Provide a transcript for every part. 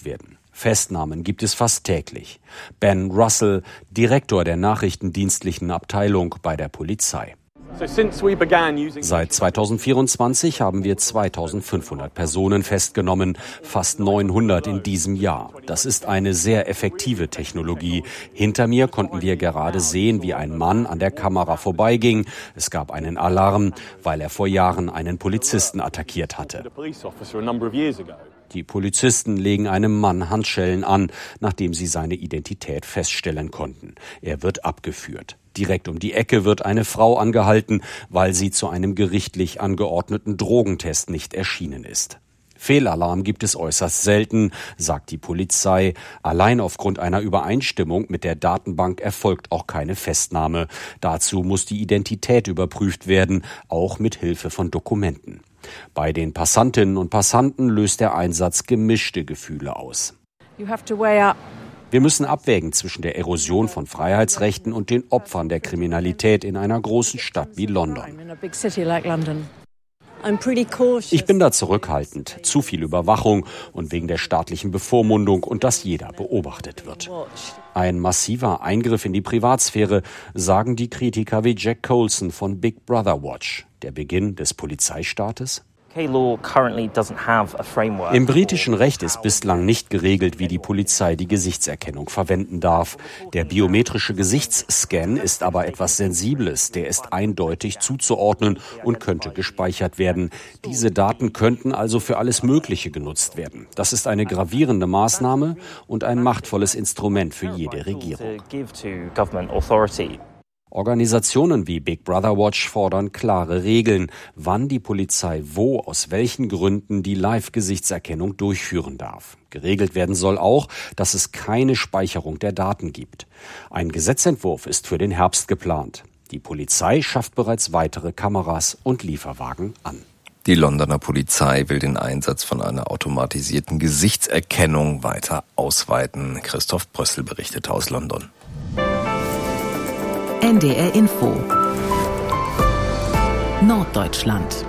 werden. Festnahmen gibt es fast täglich. Ben Russell, Direktor der nachrichtendienstlichen Abteilung bei der Polizei. Seit 2024 haben wir 2500 Personen festgenommen, fast 900 in diesem Jahr. Das ist eine sehr effektive Technologie. Hinter mir konnten wir gerade sehen, wie ein Mann an der Kamera vorbeiging. Es gab einen Alarm, weil er vor Jahren einen Polizisten attackiert hatte. Die Polizisten legen einem Mann Handschellen an, nachdem sie seine Identität feststellen konnten. Er wird abgeführt. Direkt um die Ecke wird eine Frau angehalten, weil sie zu einem gerichtlich angeordneten Drogentest nicht erschienen ist. Fehlalarm gibt es äußerst selten, sagt die Polizei. Allein aufgrund einer Übereinstimmung mit der Datenbank erfolgt auch keine Festnahme. Dazu muss die Identität überprüft werden, auch mit Hilfe von Dokumenten. Bei den Passantinnen und Passanten löst der Einsatz gemischte Gefühle aus. Wir müssen abwägen zwischen der Erosion von Freiheitsrechten und den Opfern der Kriminalität in einer großen Stadt wie London. Ich bin da zurückhaltend. Zu viel Überwachung und wegen der staatlichen Bevormundung und dass jeder beobachtet wird. Ein massiver Eingriff in die Privatsphäre, sagen die Kritiker wie Jack Colson von Big Brother Watch. Der Beginn des Polizeistaates? Im britischen Recht ist bislang nicht geregelt, wie die Polizei die Gesichtserkennung verwenden darf. Der biometrische Gesichtsscan ist aber etwas Sensibles. Der ist eindeutig zuzuordnen und könnte gespeichert werden. Diese Daten könnten also für alles Mögliche genutzt werden. Das ist eine gravierende Maßnahme und ein machtvolles Instrument für jede Regierung. Organisationen wie Big Brother Watch fordern klare Regeln, wann die Polizei wo, aus welchen Gründen die Live-Gesichtserkennung durchführen darf. Geregelt werden soll auch, dass es keine Speicherung der Daten gibt. Ein Gesetzentwurf ist für den Herbst geplant. Die Polizei schafft bereits weitere Kameras und Lieferwagen an. Die Londoner Polizei will den Einsatz von einer automatisierten Gesichtserkennung weiter ausweiten. Christoph Brössel berichtet aus London. NDR Info Norddeutschland.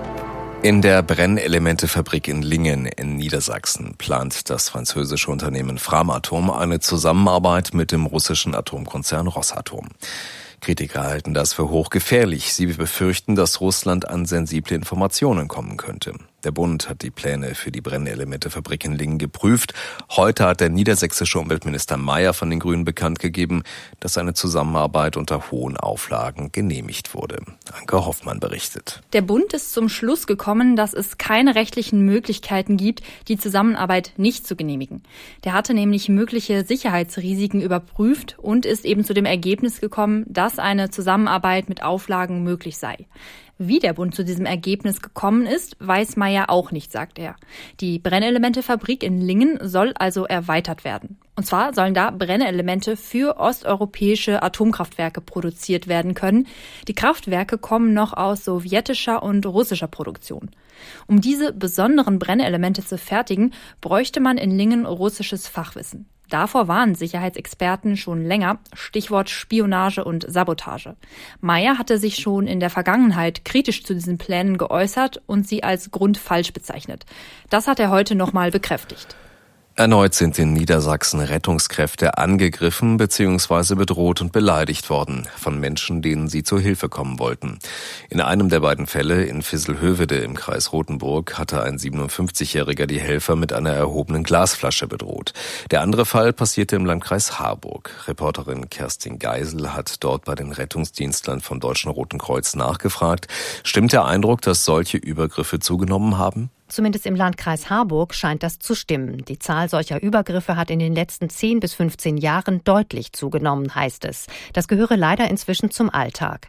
In der Brennelementefabrik in Lingen in Niedersachsen plant das französische Unternehmen Framatome eine Zusammenarbeit mit dem russischen Atomkonzern Rosatom. Kritiker halten das für hochgefährlich. Sie befürchten, dass Russland an sensible Informationen kommen könnte. Der Bund hat die Pläne für die Brennelementefabrik in Lingen geprüft. Heute hat der niedersächsische Umweltminister Mayer von den Grünen bekannt gegeben, dass eine Zusammenarbeit unter hohen Auflagen genehmigt wurde. Anke Hoffmann berichtet. Der Bund ist zum Schluss gekommen, dass es keine rechtlichen Möglichkeiten gibt, die Zusammenarbeit nicht zu genehmigen. Der hatte nämlich mögliche Sicherheitsrisiken überprüft und ist eben zu dem Ergebnis gekommen, dass eine Zusammenarbeit mit Auflagen möglich sei. Wie der Bund zu diesem Ergebnis gekommen ist, weiß Mayer auch nicht, sagt er. Die Brennelementefabrik in Lingen soll also erweitert werden. Und zwar sollen da Brennelemente für osteuropäische Atomkraftwerke produziert werden können. Die Kraftwerke kommen noch aus sowjetischer und russischer Produktion. Um diese besonderen Brennelemente zu fertigen, bräuchte man in Lingen russisches Fachwissen. Davor warnen Sicherheitsexperten schon länger, Stichwort Spionage und Sabotage. Mayer hatte sich schon in der Vergangenheit kritisch zu diesen Plänen geäußert und sie als grundfalsch bezeichnet. Das hat er heute nochmal bekräftigt. Erneut sind in Niedersachsen Rettungskräfte angegriffen bzw. bedroht und beleidigt worden von Menschen, denen sie zur Hilfe kommen wollten. In einem der beiden Fälle in Visselhövede im Kreis Rothenburg hatte ein 57-Jähriger die Helfer mit einer erhobenen Glasflasche bedroht. Der andere Fall passierte im Landkreis Harburg. Reporterin Kerstin Geisel hat dort bei den Rettungsdienstlern vom Deutschen Roten Kreuz nachgefragt. Stimmt der Eindruck, dass solche Übergriffe zugenommen haben? Zumindest im Landkreis Harburg scheint das zu stimmen. Die Zahl solcher Übergriffe hat in den letzten 10 bis 15 Jahren deutlich zugenommen, heißt es. Das gehöre leider inzwischen zum Alltag.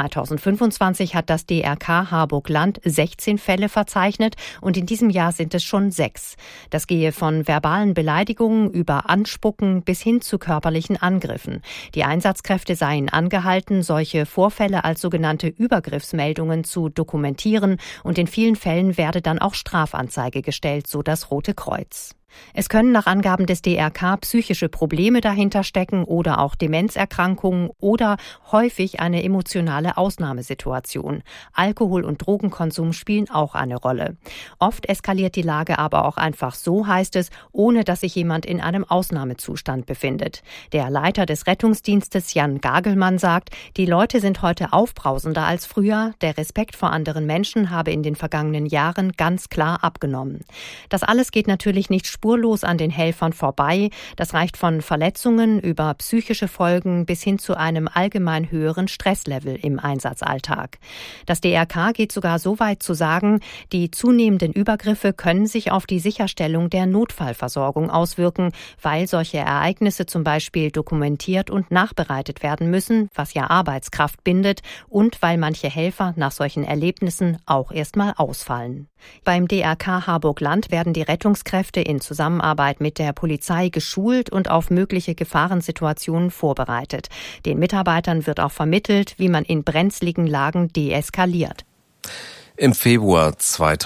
2025 hat das DRK Harburg-Land 16 Fälle verzeichnet und in diesem Jahr sind es schon 6. Das gehe von verbalen Beleidigungen über Anspucken bis hin zu körperlichen Angriffen. Die Einsatzkräfte seien angehalten, solche Vorfälle als sogenannte Übergriffsmeldungen zu dokumentieren und in vielen Fällen werde dann auch Strafanzeige gestellt, so das Rote Kreuz. Es können nach Angaben des DRK psychische Probleme dahinter stecken oder auch Demenzerkrankungen oder häufig eine emotionale Ausnahmesituation. Alkohol- und Drogenkonsum spielen auch eine Rolle. Oft eskaliert die Lage aber auch einfach so, heißt es, ohne dass sich jemand in einem Ausnahmezustand befindet. Der Leiter des Rettungsdienstes Jan Gagelmann sagt, die Leute sind heute aufbrausender als früher. Der Respekt vor anderen Menschen habe in den vergangenen Jahren ganz klar abgenommen. Das alles geht natürlich nicht spurlos an den Helfern vorbei. Das reicht von Verletzungen über psychische Folgen bis hin zu einem allgemein höheren Stresslevel im Einsatzalltag. Das DRK geht sogar so weit zu sagen, die zunehmenden Übergriffe können sich auf die Sicherstellung der Notfallversorgung auswirken, weil solche Ereignisse zum Beispiel dokumentiert und nachbereitet werden müssen, was ja Arbeitskraft bindet, und weil manche Helfer nach solchen Erlebnissen auch erstmal ausfallen. Beim DRK Harburg-Land werden die Rettungskräfte in Zusammenarbeit mit der Polizei geschult und auf mögliche Gefahrensituationen vorbereitet. Den Mitarbeitern wird auch vermittelt, wie man in brenzligen Lagen deeskaliert. Im Februar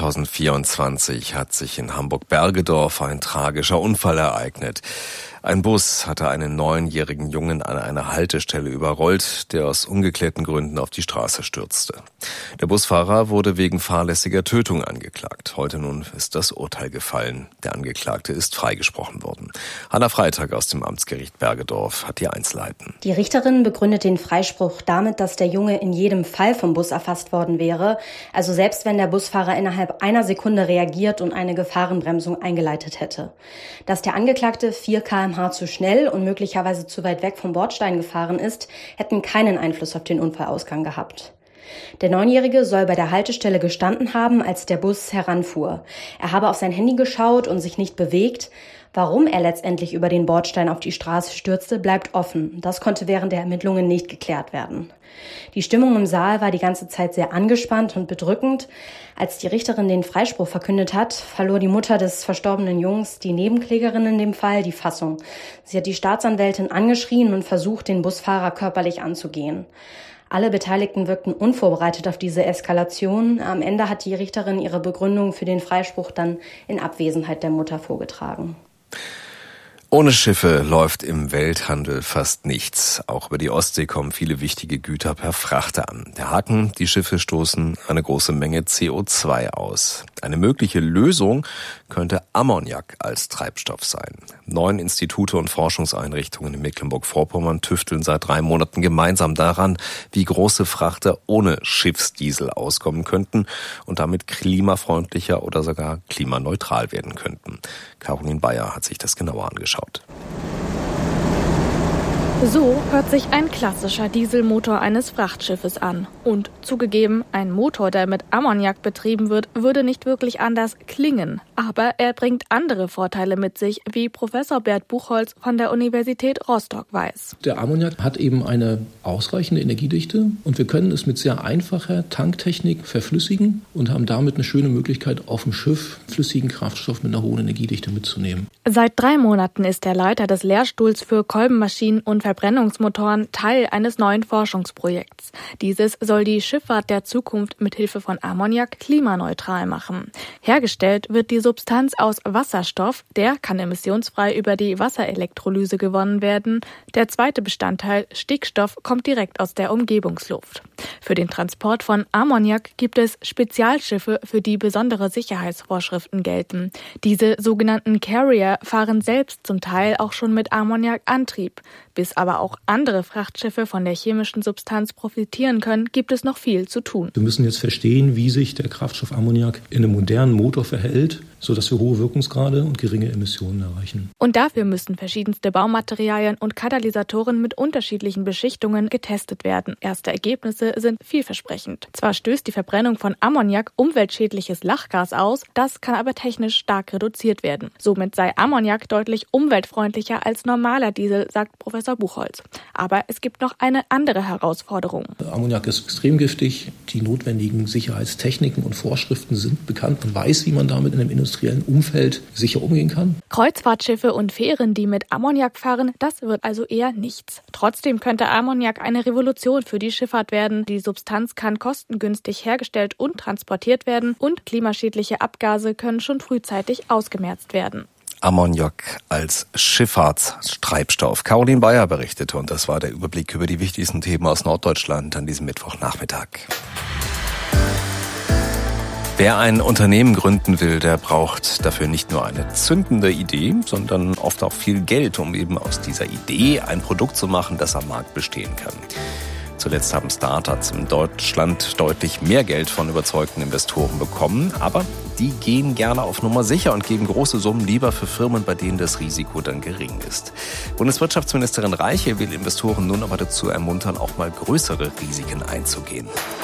2024 hat sich in Hamburg-Bergedorf ein tragischer Unfall ereignet. Ein Bus hatte einen 9-jährigen Jungen an einer Haltestelle überrollt, der aus ungeklärten Gründen auf die Straße stürzte. Der Busfahrer wurde wegen fahrlässiger Tötung angeklagt. Heute nun ist das Urteil gefallen. Der Angeklagte ist freigesprochen worden. Hanna Freitag aus dem Amtsgericht Bergedorf hat die Einzelheiten. Die Richterin begründet den Freispruch damit, dass der Junge in jedem Fall vom Bus erfasst worden wäre. Also selbst wenn der Busfahrer innerhalb einer Sekunde reagiert und eine Gefahrenbremsung eingeleitet hätte. Dass der Angeklagte 4 km/h zu schnell und möglicherweise zu weit weg vom Bordstein gefahren ist, hätten keinen Einfluss auf den Unfallausgang gehabt. Der 9-Jährige soll bei der Haltestelle gestanden haben, als der Bus heranfuhr. Er habe auf sein Handy geschaut und sich nicht bewegt. Warum er letztendlich über den Bordstein auf die Straße stürzte, bleibt offen. Das konnte während der Ermittlungen nicht geklärt werden. Die Stimmung im Saal war die ganze Zeit sehr angespannt und bedrückend. Als die Richterin den Freispruch verkündet hat, verlor die Mutter des verstorbenen Jungs, die Nebenklägerin in dem Fall, die Fassung. Sie hat die Staatsanwältin angeschrien und versucht, den Busfahrer körperlich anzugehen. Alle Beteiligten wirkten unvorbereitet auf diese Eskalation. Am Ende hat die Richterin ihre Begründung für den Freispruch dann in Abwesenheit der Mutter vorgetragen. Ohne Schiffe läuft im Welthandel fast nichts. Auch über die Ostsee kommen viele wichtige Güter per Frachter an. Der Haken, die Schiffe stoßen eine große Menge CO2 aus. Eine mögliche Lösung könnte Ammoniak als Treibstoff sein. 9 Institute und Forschungseinrichtungen in Mecklenburg-Vorpommern tüfteln seit 3 Monaten gemeinsam daran, wie große Frachter ohne Schiffsdiesel auskommen könnten und damit klimafreundlicher oder sogar klimaneutral werden könnten. Caroline Bayer hat sich das genauer angeschaut. So hört sich ein klassischer Dieselmotor eines Frachtschiffes an. Und zugegeben, ein Motor, der mit Ammoniak betrieben wird, würde nicht wirklich anders klingen. Aber er bringt andere Vorteile mit sich, wie Professor Bert Buchholz von der Universität Rostock weiß. Der Ammoniak hat eben eine ausreichende Energiedichte und wir können es mit sehr einfacher Tanktechnik verflüssigen und haben damit eine schöne Möglichkeit, auf dem Schiff flüssigen Kraftstoff mit einer hohen Energiedichte mitzunehmen. Seit 3 Monaten ist der Leiter des Lehrstuhls für Kolbenmaschinen und Verbrennungsmotoren Teil eines neuen Forschungsprojekts. Dieses soll die Schifffahrt der Zukunft mit Hilfe von Ammoniak klimaneutral machen. Hergestellt wird die Substanz aus Wasserstoff, der kann emissionsfrei über die Wasserelektrolyse gewonnen werden. Der zweite Bestandteil, Stickstoff, kommt direkt aus der Umgebungsluft. Für den Transport von Ammoniak gibt es Spezialschiffe, für die besondere Sicherheitsvorschriften gelten. Diese sogenannten Carrier fahren selbst zum Teil auch schon mit Ammoniakantrieb. Bis aber auch andere Frachtschiffe von der chemischen Substanz profitieren können, gibt es noch viel zu tun. Wir müssen jetzt verstehen, wie sich der Kraftstoff Ammoniak in einem modernen Motor verhält, sodass wir hohe Wirkungsgrade und geringe Emissionen erreichen. Und dafür müssen verschiedenste Baumaterialien und Katalysatoren mit unterschiedlichen Beschichtungen getestet werden. Erste Ergebnisse sind vielversprechend. Zwar stößt die Verbrennung von Ammoniak umweltschädliches Lachgas aus, das kann aber technisch stark reduziert werden. Somit sei Ammoniak deutlich umweltfreundlicher als normaler Diesel, sagt Professor Buchholz. Aber es gibt noch eine andere Herausforderung. Ammoniak ist extrem giftig. Die notwendigen Sicherheitstechniken und Vorschriften sind bekannt. Man weiß, wie man damit in einem industriellen Umfeld sicher umgehen kann. Kreuzfahrtschiffe und Fähren, die mit Ammoniak fahren, das wird also eher nichts. Trotzdem könnte Ammoniak eine Revolution für die Schifffahrt werden. Die Substanz kann kostengünstig hergestellt und transportiert werden und klimaschädliche Abgase können schon frühzeitig ausgemerzt werden. Ammoniak als Schifffahrtstreibstoff. Caroline Bayer berichtete und das war der Überblick über die wichtigsten Themen aus Norddeutschland an diesem Mittwochnachmittag. Wer ein Unternehmen gründen will, der braucht dafür nicht nur eine zündende Idee, sondern oft auch viel Geld, um eben aus dieser Idee ein Produkt zu machen, das am Markt bestehen kann. Zuletzt haben Startups in Deutschland deutlich mehr Geld von überzeugten Investoren bekommen, aber die gehen gerne auf Nummer sicher und geben große Summen lieber für Firmen, bei denen das Risiko dann gering ist. Bundeswirtschaftsministerin Reiche will Investoren nun aber dazu ermuntern, auch mal größere Risiken einzugehen.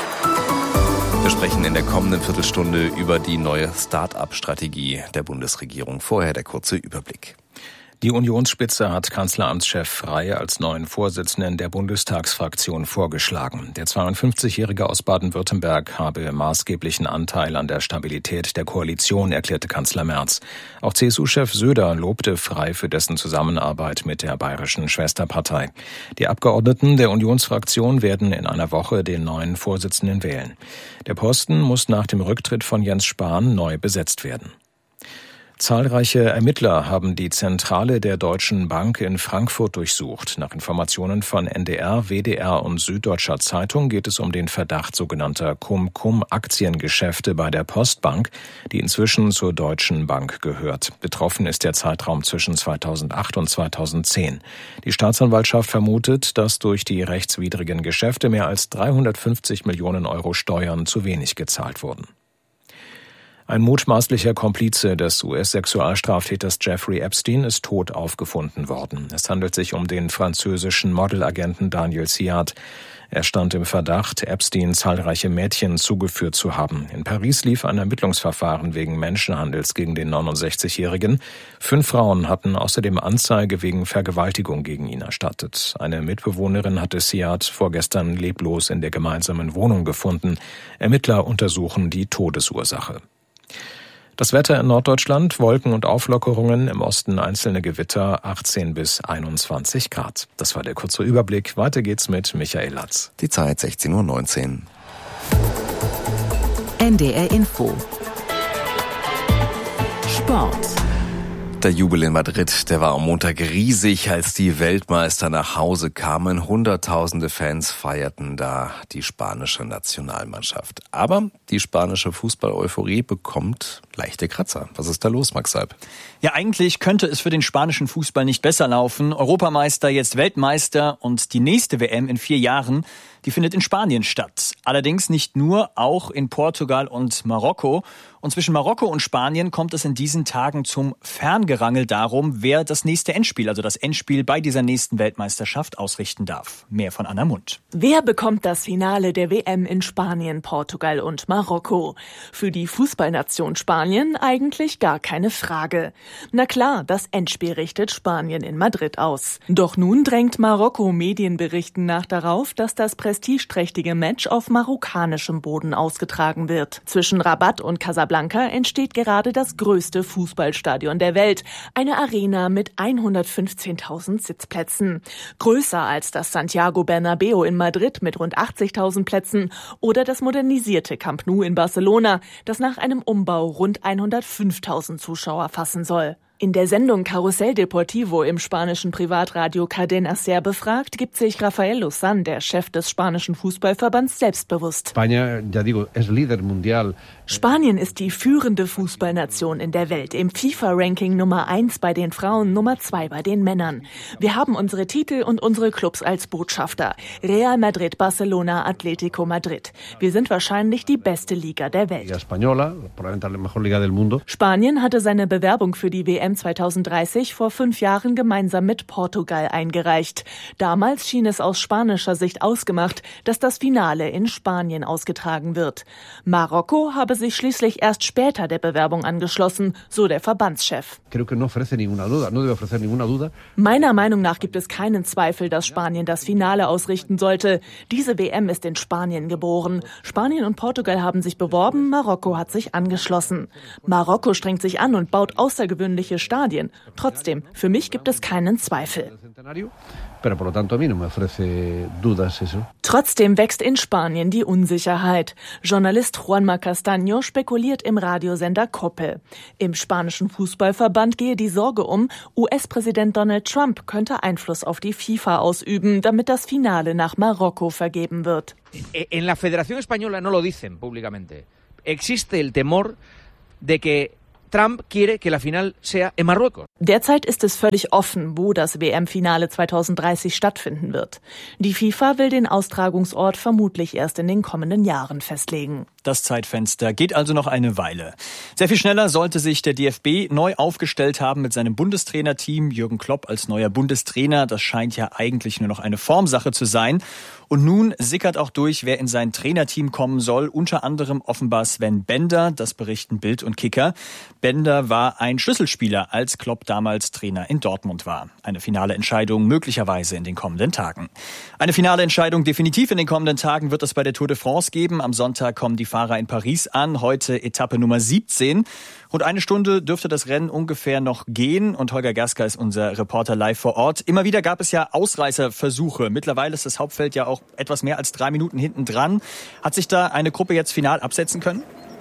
Wir sprechen in der kommenden Viertelstunde über die neue Start-up-Strategie der Bundesregierung. Vorher der kurze Überblick. Die Unionsspitze hat Kanzleramtschef Frey als neuen Vorsitzenden der Bundestagsfraktion vorgeschlagen. Der 52-Jährige aus Baden-Württemberg habe maßgeblichen Anteil an der Stabilität der Koalition, erklärte Kanzler Merz. Auch CSU-Chef Söder lobte Frey für dessen Zusammenarbeit mit der bayerischen Schwesterpartei. Die Abgeordneten der Unionsfraktion werden in einer Woche den neuen Vorsitzenden wählen. Der Posten muss nach dem Rücktritt von Jens Spahn neu besetzt werden. Zahlreiche Ermittler haben die Zentrale der Deutschen Bank in Frankfurt durchsucht. Nach Informationen von NDR, WDR und Süddeutscher Zeitung geht es um den Verdacht sogenannter Cum-Cum-Aktiengeschäfte bei der Postbank, die inzwischen zur Deutschen Bank gehört. Betroffen ist der Zeitraum zwischen 2008 und 2010. Die Staatsanwaltschaft vermutet, dass durch die rechtswidrigen Geschäfte mehr als 350 Millionen Euro Steuern zu wenig gezahlt wurden. Ein mutmaßlicher Komplize des US-Sexualstraftäters Jeffrey Epstein ist tot aufgefunden worden. Es handelt sich um den französischen Modelagenten Daniel Siad. Er stand im Verdacht, Epstein zahlreiche Mädchen zugeführt zu haben. In Paris lief ein Ermittlungsverfahren wegen Menschenhandels gegen den 69-Jährigen. 5 Frauen hatten außerdem Anzeige wegen Vergewaltigung gegen ihn erstattet. Eine Mitbewohnerin hatte Siad vorgestern leblos in der gemeinsamen Wohnung gefunden. Ermittler untersuchen die Todesursache. Das Wetter in Norddeutschland, Wolken und Auflockerungen, im Osten einzelne Gewitter, 18 bis 21 Grad. Das war der kurze Überblick. Weiter geht's mit Michael Latz. Die Zeit 16:19 Uhr. NDR Info. Sport. Der Jubel in Madrid, der war am Montag riesig, als die Weltmeister nach Hause kamen. Hunderttausende Fans feierten da die spanische Nationalmannschaft. Aber die spanische Fußball-Euphorie bekommt leichte Kratzer. Was ist da los, Max Seib? Ja, eigentlich könnte es für den spanischen Fußball nicht besser laufen. Europameister, jetzt Weltmeister und die nächste WM in 4 Jahren, die findet in Spanien statt. Allerdings nicht nur, auch in Portugal und Marokko. Und zwischen Marokko und Spanien kommt es in diesen Tagen zum Ferngerangel darum, wer das nächste Endspiel, also das Endspiel bei dieser nächsten Weltmeisterschaft, ausrichten darf. Mehr von Anna Mund. Wer bekommt das Finale der WM in Spanien, Portugal und Marokko? Für die Fußballnation Spanien eigentlich gar keine Frage. Na klar, das Endspiel richtet Spanien in Madrid aus. Doch nun drängt Marokko Medienberichten nach darauf, dass das prestigeträchtige Match auf marokkanischem Boden ausgetragen wird. Zwischen Rabat und Casablanca entsteht gerade das größte Fußballstadion der Welt, eine Arena mit 115.000 Sitzplätzen. Größer als das Santiago Bernabéu in Madrid mit rund 80.000 Plätzen oder das modernisierte Camp Nou in Barcelona, das nach einem Umbau rund 105.000 Zuschauer fassen soll. In der Sendung Carrusel Deportivo im spanischen Privatradio Cadena Ser befragt, gibt sich Rafael Lozán, der Chef des spanischen Fußballverbands, selbstbewusst. Spanien ist die führende Fußballnation in der Welt, im FIFA-Ranking Nummer 1 bei den Frauen, Nummer 2 bei den Männern. Wir haben unsere Titel und unsere Clubs als Botschafter. Real Madrid, Barcelona, Atletico Madrid. Wir sind wahrscheinlich die beste Liga der Welt. Spanien hatte seine Bewerbung für die WM 2030 vor 5 Jahren gemeinsam mit Portugal eingereicht. Damals schien es aus spanischer Sicht ausgemacht, dass das Finale in Spanien ausgetragen wird. Marokko habe sich schließlich erst später der Bewerbung angeschlossen, so der Verbandschef. Meiner Meinung nach gibt es keinen Zweifel, dass Spanien das Finale ausrichten sollte. Diese WM ist in Spanien geboren. Spanien und Portugal haben sich beworben, Marokko hat sich angeschlossen. Marokko strengt sich an und baut außergewöhnliche Stadien. Trotzdem, für mich gibt es keinen Zweifel. Trotzdem wächst in Spanien die Unsicherheit. Journalist Juanma Castaño spekuliert im Radiosender COPE. Im spanischen Fußballverband gehe die Sorge um, US-Präsident Donald Trump könnte Einfluss auf die FIFA ausüben, damit das Finale nach Marokko vergeben wird. En la Federación Española no lo dicen públicamente. Existe el temor de que Trump quiere que la final sea en Marruecos. Derzeit ist es völlig offen, wo das WM-Finale 2030 stattfinden wird. Die FIFA will den Austragungsort vermutlich erst in den kommenden Jahren festlegen. Das Zeitfenster geht also noch eine Weile. Sehr viel schneller sollte sich der DFB neu aufgestellt haben mit seinem Bundestrainerteam. Jürgen Klopp als neuer Bundestrainer, das scheint ja eigentlich nur noch eine Formsache zu sein. Und nun sickert auch durch, wer in sein Trainerteam kommen soll. Unter anderem offenbar Sven Bender, das berichten Bild und Kicker. Bender war ein Schlüsselspieler, als Klopp damals Trainer in Dortmund war. Eine finale Entscheidung möglicherweise in den kommenden Tagen. Eine finale Entscheidung definitiv in den kommenden Tagen wird es bei der Tour de France geben. Am Sonntag kommen die Fahrer in Paris an, heute Etappe Nummer 17. Rund eine Stunde dürfte das Rennen ungefähr noch gehen und Holger Gerska ist unser Reporter live vor Ort. Immer wieder gab es ja Ausreißerversuche. Mittlerweile ist das Hauptfeld ja auch etwas mehr als 3 Minuten hinten dran. Hat sich da eine Gruppe jetzt final absetzen können?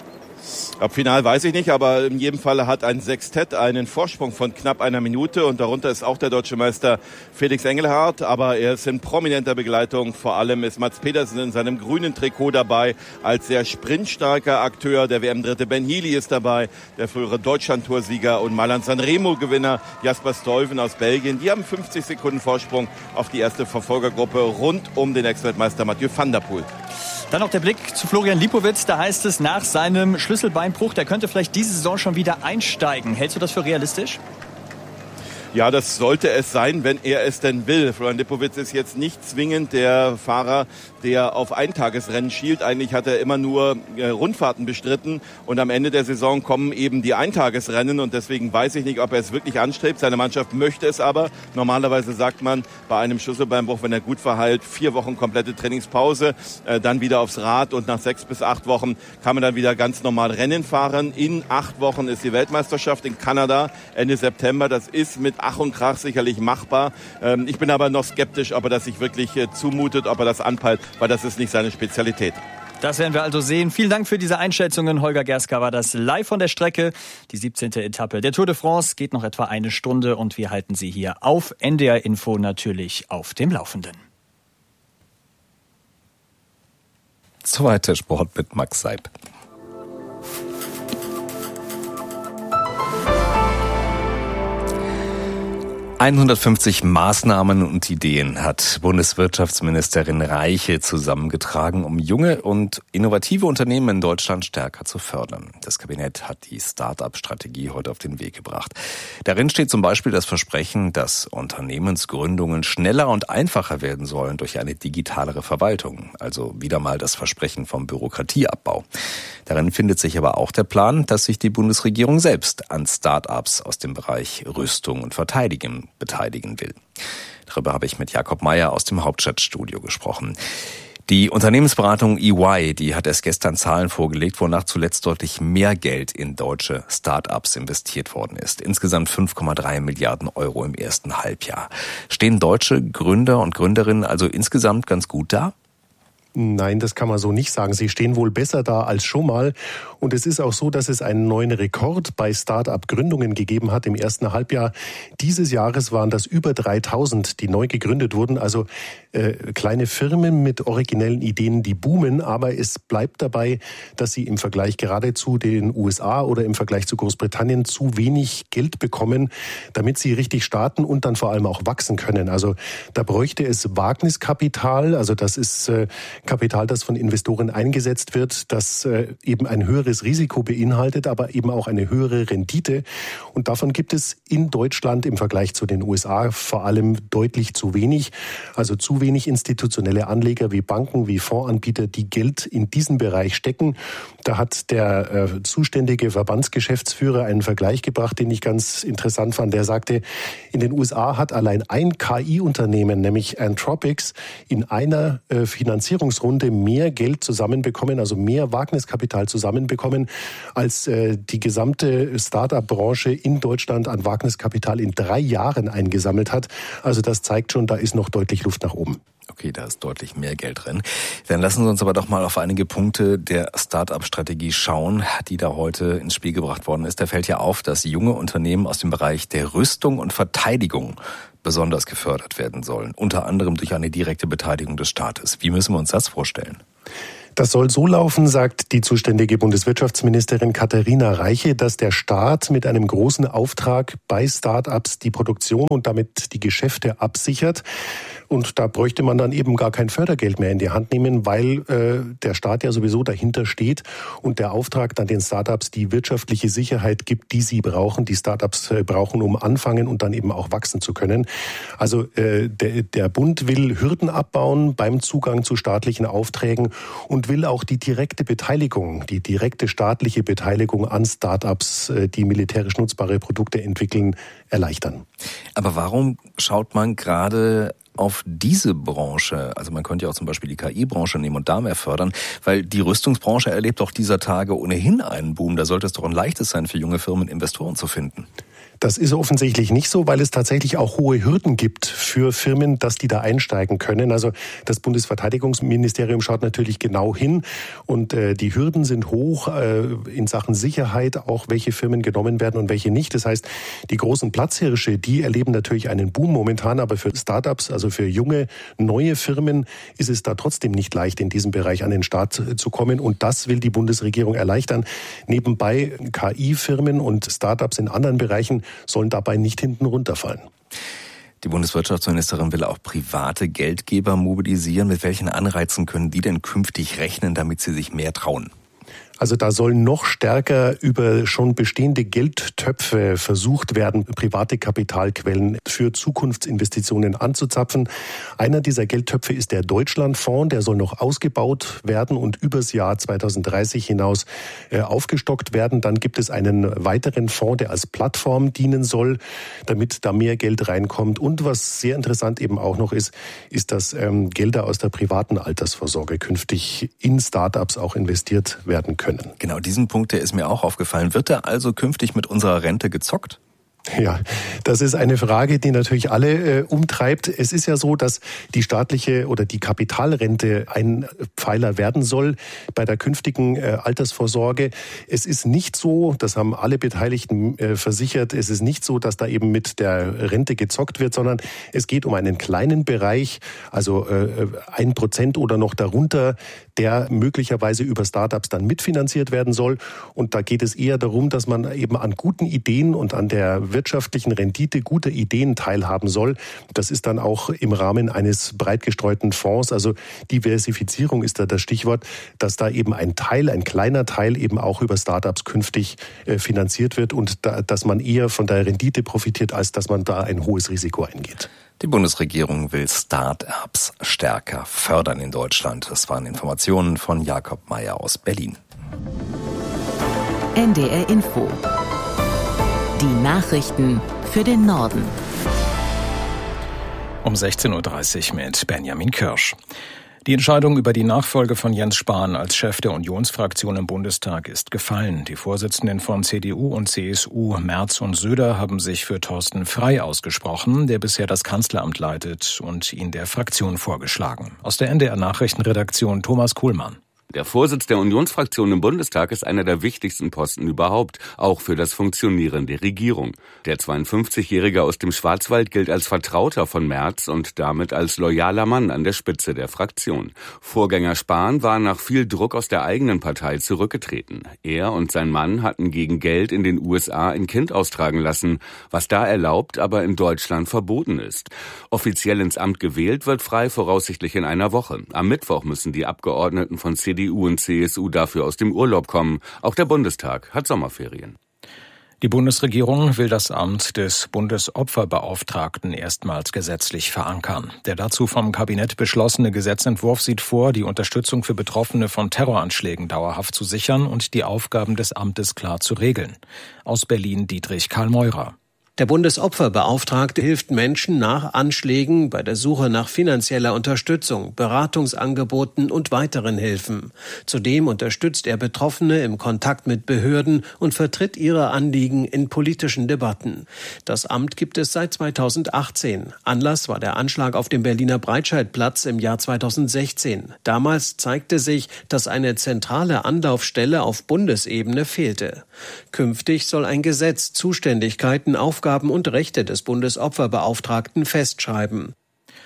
Ab Final weiß ich nicht, aber in jedem Fall hat ein Sextett einen Vorsprung von knapp 1 Minute und darunter ist auch der deutsche Meister Felix Engelhardt, aber er ist in prominenter Begleitung. Vor allem ist Mats Pedersen in seinem grünen Trikot dabei als sehr sprintstarker Akteur. Der WM-Dritte Ben Healy ist dabei, der frühere Deutschland-Toursieger und Mailand Sanremo-Gewinner Jasper Stuyven aus Belgien. Die haben 50 Sekunden Vorsprung auf die erste Verfolgergruppe rund um den Ex-Weltmeister Mathieu van der Poel. Dann noch der Blick zu Florian Lipowitz. Da heißt es, nach seinem Schlüsselbeinbruch, der könnte vielleicht diese Saison schon wieder einsteigen. Hältst du das für realistisch? Ja, das sollte es sein, wenn er es denn will. Florian Lipowitz ist jetzt nicht zwingend der Fahrer, der auf Eintagesrennen schielt. Eigentlich hat er immer nur Rundfahrten bestritten und am Ende der Saison kommen eben die Eintagesrennen und deswegen weiß ich nicht, ob er es wirklich anstrebt. Seine Mannschaft möchte es aber. Normalerweise sagt man bei einem Schlüsselbeinbruch, wenn er gut verheilt, 4 Wochen komplette Trainingspause, dann wieder aufs Rad und nach 6 bis 8 Wochen kann man dann wieder ganz normal Rennen fahren. In 8 Wochen ist die Weltmeisterschaft in Kanada Ende September. Das ist mit Ach und Krach sicherlich machbar. Ich bin aber noch skeptisch, ob er das sich wirklich zumutet, ob er das anpeilt, weil das ist nicht seine Spezialität. Das werden wir also sehen. Vielen Dank für diese Einschätzungen. Holger Gerska war das live von der Strecke. Die 17. Etappe der Tour de France geht noch etwa 1 Stunde und wir halten Sie hier auf NDR Info natürlich auf dem Laufenden. Soweit der Sport mit Max Seib. 150 Maßnahmen und Ideen hat Bundeswirtschaftsministerin Reiche zusammengetragen, um junge und innovative Unternehmen in Deutschland stärker zu fördern. Das Kabinett hat die Start-up-Strategie heute auf den Weg gebracht. Darin steht zum Beispiel das Versprechen, dass Unternehmensgründungen schneller und einfacher werden sollen durch eine digitalere Verwaltung. Also wieder mal das Versprechen vom Bürokratieabbau. Darin findet sich aber auch der Plan, dass sich die Bundesregierung selbst an Start-ups aus dem Bereich Rüstung und Verteidigung beteiligen will. Darüber habe ich mit Jakob Meyer aus dem Hauptstadtstudio gesprochen. Die Unternehmensberatung EY, die hat erst gestern Zahlen vorgelegt, wonach zuletzt deutlich mehr Geld in deutsche Start-ups investiert worden ist. Insgesamt 5,3 Milliarden Euro im ersten Halbjahr. Stehen deutsche Gründer und Gründerinnen also insgesamt ganz gut da? Nein, das kann man so nicht sagen. Sie stehen wohl besser da als schon mal. Und es ist auch so, dass es einen neuen Rekord bei Start-up-Gründungen gegeben hat. Im ersten Halbjahr dieses Jahres waren das über 3000, die neu gegründet wurden. Also kleine Firmen mit originellen Ideen, die boomen. Aber es bleibt dabei, dass sie im Vergleich gerade zu den USA oder im Vergleich zu Großbritannien zu wenig Geld bekommen, damit sie richtig starten und dann vor allem auch wachsen können. Also da bräuchte es Wagniskapital. Also das ist Kapital, das von Investoren eingesetzt wird, das eben ein höheres Risiko beinhaltet, aber eben auch eine höhere Rendite. Und davon gibt es in Deutschland im Vergleich zu den USA vor allem deutlich zu wenig. Also zu wenig institutionelle Anleger wie Banken, wie Fondsanbieter, die Geld in diesen Bereich stecken. Da hat der zuständige Verbandsgeschäftsführer einen Vergleich gebracht, den ich ganz interessant fand. Der sagte, in den USA hat allein ein KI-Unternehmen, nämlich Anthropics, in einer Finanzierungsrunde Finanzierungsrunde mehr Geld zusammenbekommen, also mehr Wagniskapital zusammenbekommen, als die gesamte Start-up-Branche in Deutschland an Wagniskapital in 3 Jahren eingesammelt hat. Also das zeigt schon, da ist noch deutlich Luft nach oben. Okay, da ist deutlich mehr Geld drin. Dann lassen Sie uns aber doch mal auf einige Punkte der Start-up-Strategie schauen, die da heute ins Spiel gebracht worden ist. Da fällt ja auf, dass junge Unternehmen aus dem Bereich der Rüstung und Verteidigung besonders gefördert werden sollen. Unter anderem durch eine direkte Beteiligung des Staates. Wie müssen wir uns das vorstellen? Das soll so laufen, sagt die zuständige Bundeswirtschaftsministerin Katharina Reiche, dass der Staat mit einem großen Auftrag bei Start-ups die Produktion und damit die Geschäfte absichert. Und da bräuchte man dann eben gar kein Fördergeld mehr in die Hand nehmen, weil der Staat ja sowieso dahinter steht und der Auftrag dann den Start-ups die wirtschaftliche Sicherheit gibt, die sie brauchen, die Start-ups brauchen, um anfangen und dann eben auch wachsen zu können. Also der Bund will Hürden abbauen beim Zugang zu staatlichen Aufträgen und will auch die direkte Beteiligung, die direkte staatliche Beteiligung an Start-ups, die militärisch nutzbare Produkte entwickeln, erleichtern. Aber warum schaut man gerade auf diese Branche? Also man könnte ja auch zum Beispiel die KI-Branche nehmen und da mehr fördern, weil die Rüstungsbranche erlebt doch dieser Tage ohnehin einen Boom. Da sollte es doch ein leichtes sein, für junge Firmen Investoren zu finden. Das ist offensichtlich nicht so, weil es tatsächlich auch hohe Hürden gibt für Firmen, dass die da einsteigen können. Also das Bundesverteidigungsministerium schaut natürlich genau hin und die Hürden sind hoch in Sachen Sicherheit, auch welche Firmen genommen werden und welche nicht. Das heißt, die großen Platzhirsche, die erleben natürlich einen Boom momentan, aber für Startups, also für junge, neue Firmen ist es da trotzdem nicht leicht, in diesem Bereich an den Start zu kommen und das will die Bundesregierung erleichtern. Nebenbei KI-Firmen und Startups in anderen Bereichen sollen dabei nicht hinten runterfallen. Die Bundeswirtschaftsministerin will auch private Geldgeber mobilisieren. Mit welchen Anreizen können die denn künftig rechnen, damit sie sich mehr trauen? Also da sollen noch stärker über schon bestehende Geldtöpfe versucht werden, private Kapitalquellen für Zukunftsinvestitionen anzuzapfen. Einer dieser Geldtöpfe ist der Deutschlandfonds, der soll noch ausgebaut werden und übers Jahr 2030 hinaus aufgestockt werden. Dann gibt es einen weiteren Fonds, der als Plattform dienen soll, damit da mehr Geld reinkommt. Und was sehr interessant eben auch noch ist, dass Gelder aus der privaten Altersvorsorge künftig in Startups auch investiert werden können. Genau, diesen Punkt, der ist mir auch aufgefallen. Wird da also künftig mit unserer Rente gezockt? Ja, das ist eine Frage, die natürlich alle umtreibt. Es ist ja so, dass die staatliche oder die Kapitalrente ein Pfeiler werden soll bei der künftigen Altersvorsorge. Es ist nicht so, das haben alle Beteiligten versichert, es ist nicht so, dass da eben mit der Rente gezockt wird, sondern es geht um einen kleinen Bereich, also 1% oder noch darunter, der möglicherweise über Startups dann mitfinanziert werden soll. Und da geht es eher darum, dass man eben an guten Ideen und an der wirtschaftlichen Rendite guter Ideen teilhaben soll. Das ist dann auch im Rahmen eines breit gestreuten Fonds, also Diversifizierung ist da das Stichwort, dass da eben ein kleiner Teil eben auch über Startups künftig finanziert wird und dass man eher von der Rendite profitiert, als dass man da ein hohes Risiko eingeht. Die Bundesregierung will Start-ups stärker fördern in Deutschland. Das waren Informationen von Jakob Mayer aus Berlin. NDR Info. Die Nachrichten für den Norden. Um 16.30 Uhr mit Benjamin Kirsch. Die Entscheidung über die Nachfolge von Jens Spahn als Chef der Unionsfraktion im Bundestag ist gefallen. Die Vorsitzenden von CDU und CSU, Merz und Söder, haben sich für Thorsten Frey ausgesprochen, der bisher das Kanzleramt leitet, und ihn der Fraktion vorgeschlagen. Aus der NDR Nachrichtenredaktion Thomas Kuhlmann. Der Vorsitz der Unionsfraktion im Bundestag ist einer der wichtigsten Posten überhaupt, auch für das Funktionieren der Regierung. Der 52-Jährige aus dem Schwarzwald gilt als Vertrauter von Merz und damit als loyaler Mann an der Spitze der Fraktion. Vorgänger Spahn war nach viel Druck aus der eigenen Partei zurückgetreten. Er und sein Mann hatten gegen Geld in den USA ein Kind austragen lassen, was da erlaubt, aber in Deutschland verboten ist. Offiziell ins Amt gewählt wird Frey voraussichtlich in einer Woche. Am Mittwoch müssen die Abgeordneten von CDU und CSU dafür aus dem Urlaub kommen. Auch der Bundestag hat Sommerferien. Die Bundesregierung will das Amt des Bundesopferbeauftragten erstmals gesetzlich verankern. Der dazu vom Kabinett beschlossene Gesetzentwurf sieht vor, die Unterstützung für Betroffene von Terroranschlägen dauerhaft zu sichern und die Aufgaben des Amtes klar zu regeln. Aus Berlin Dietrich Karl Meurer. Der Bundesopferbeauftragte hilft Menschen nach Anschlägen bei der Suche nach finanzieller Unterstützung, Beratungsangeboten und weiteren Hilfen. Zudem unterstützt er Betroffene im Kontakt mit Behörden und vertritt ihre Anliegen in politischen Debatten. Das Amt gibt es seit 2018. Anlass war der Anschlag auf dem Berliner Breitscheidplatz im Jahr 2016. Damals zeigte sich, dass eine zentrale Anlaufstelle auf Bundesebene fehlte. Künftig soll ein Gesetz Zuständigkeiten, Aufgaben und Rechte des Bundesopferbeauftragten festschreiben.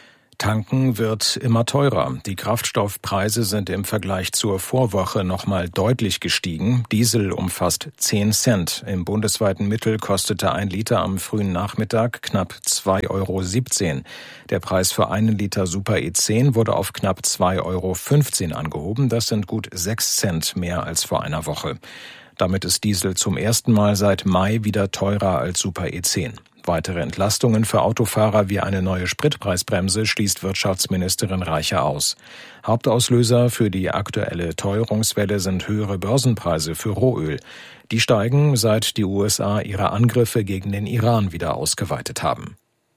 Tanken wird immer teurer. Die Kraftstoffpreise sind im Vergleich zur Vorwoche nochmal deutlich gestiegen. Diesel um fast 10 Cent. Im bundesweiten Mittel kostete 1 Liter am frühen Nachmittag knapp 2,17 Euro. Der Preis für 1 Liter Super E10 wurde auf knapp 2,15 Euro angehoben. Das sind gut 6 Cent mehr als vor einer Woche. Damit ist Diesel zum ersten Mal seit Mai wieder teurer als Super E10. Weitere Entlastungen für Autofahrer wie eine neue Spritpreisbremse schließt Wirtschaftsministerin Reiche aus. Hauptauslöser für die aktuelle Teuerungswelle sind höhere Börsenpreise für Rohöl. Die steigen, seit die USA ihre Angriffe gegen den Iran wieder ausgeweitet haben.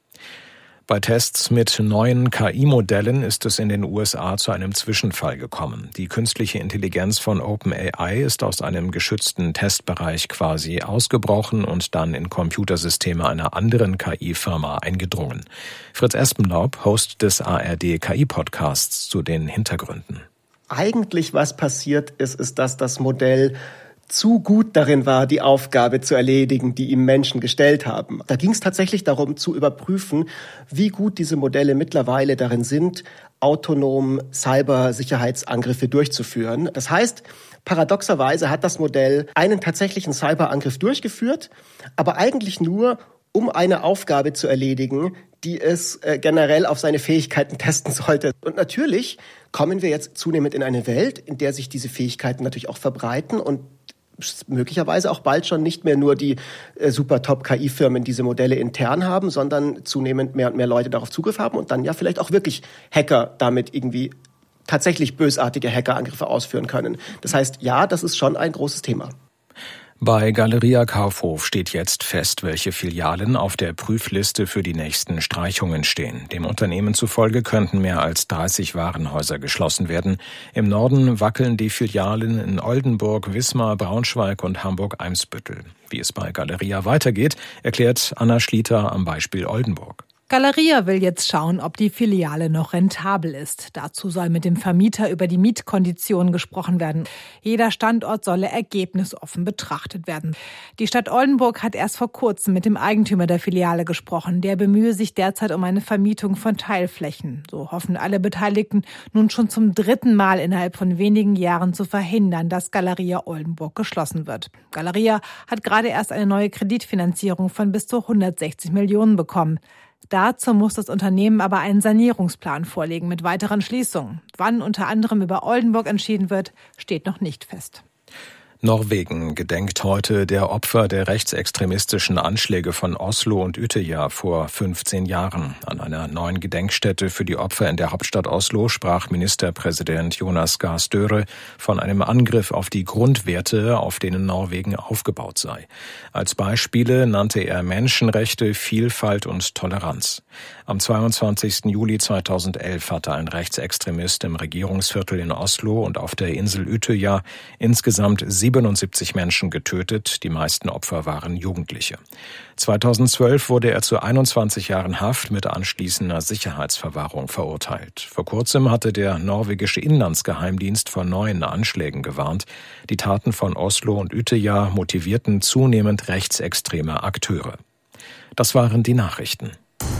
Bei Tests mit neuen KI-Modellen ist es in den USA zu einem Zwischenfall gekommen. Die künstliche Intelligenz von OpenAI ist aus einem geschützten Testbereich quasi ausgebrochen und dann in Computersysteme einer anderen KI-Firma eingedrungen. Fritz Espenlaub, Host des ARD KI-Podcasts, zu den Hintergründen. Eigentlich was passiert ist, dass das Modell zu gut darin war, die Aufgabe zu erledigen, die ihm Menschen gestellt haben. Da ging es tatsächlich darum, zu überprüfen, wie gut diese Modelle mittlerweile darin sind, autonom Cybersicherheitsangriffe durchzuführen. Das heißt, paradoxerweise hat das Modell einen tatsächlichen Cyberangriff durchgeführt, aber eigentlich nur, um eine Aufgabe zu erledigen, die es generell auf seine Fähigkeiten testen sollte. Und natürlich kommen wir jetzt zunehmend in eine Welt, in der sich diese Fähigkeiten natürlich auch verbreiten und möglicherweise auch bald schon nicht mehr nur die super Top-KI-Firmen diese Modelle intern haben, sondern zunehmend mehr und mehr Leute darauf Zugriff haben und dann ja vielleicht auch wirklich Hacker damit irgendwie tatsächlich bösartige Hackerangriffe ausführen können. Das heißt, ja, das ist schon ein großes Thema. Bei Galeria Kaufhof steht jetzt fest, welche Filialen auf der Prüfliste für die nächsten Streichungen stehen. Dem Unternehmen zufolge könnten mehr als 30 Warenhäuser geschlossen werden. Im Norden wackeln die Filialen in Oldenburg, Wismar, Braunschweig und Hamburg-Eimsbüttel. Wie es bei Galeria weitergeht, erklärt Anna Schlieter am Beispiel Oldenburg. Galeria will jetzt schauen, ob die Filiale noch rentabel ist. Dazu soll mit dem Vermieter über die Mietkonditionen gesprochen werden. Jeder Standort solle ergebnisoffen betrachtet werden. Die Stadt Oldenburg hat erst vor kurzem mit dem Eigentümer der Filiale gesprochen. Der bemühe sich derzeit um eine Vermietung von Teilflächen. So hoffen alle Beteiligten nun schon zum 3. Mal innerhalb von wenigen Jahren zu verhindern, dass Galeria Oldenburg geschlossen wird. Galeria hat gerade erst eine neue Kreditfinanzierung von bis zu 160 Millionen bekommen. Dazu muss das Unternehmen aber einen Sanierungsplan vorlegen mit weiteren Schließungen. Wann unter anderem über Oldenburg entschieden wird, steht noch nicht fest. Norwegen gedenkt heute der Opfer der rechtsextremistischen Anschläge von Oslo und Utøya vor 15 Jahren. An einer neuen Gedenkstätte für die Opfer in der Hauptstadt Oslo sprach Ministerpräsident Jonas Gahr Støre von einem Angriff auf die Grundwerte, auf denen Norwegen aufgebaut sei. Als Beispiele nannte er Menschenrechte, Vielfalt und Toleranz. Am 22. Juli 2011 hatte ein Rechtsextremist im Regierungsviertel in Oslo und auf der Insel Utøya insgesamt 77 Menschen getötet, die meisten Opfer waren Jugendliche. 2012 wurde er zu 21 Jahren Haft mit anschließender Sicherheitsverwahrung verurteilt. Vor kurzem hatte der norwegische Inlandsgeheimdienst vor neuen Anschlägen gewarnt. Die Taten von Oslo und Utøya motivierten zunehmend rechtsextreme Akteure. Das waren die Nachrichten.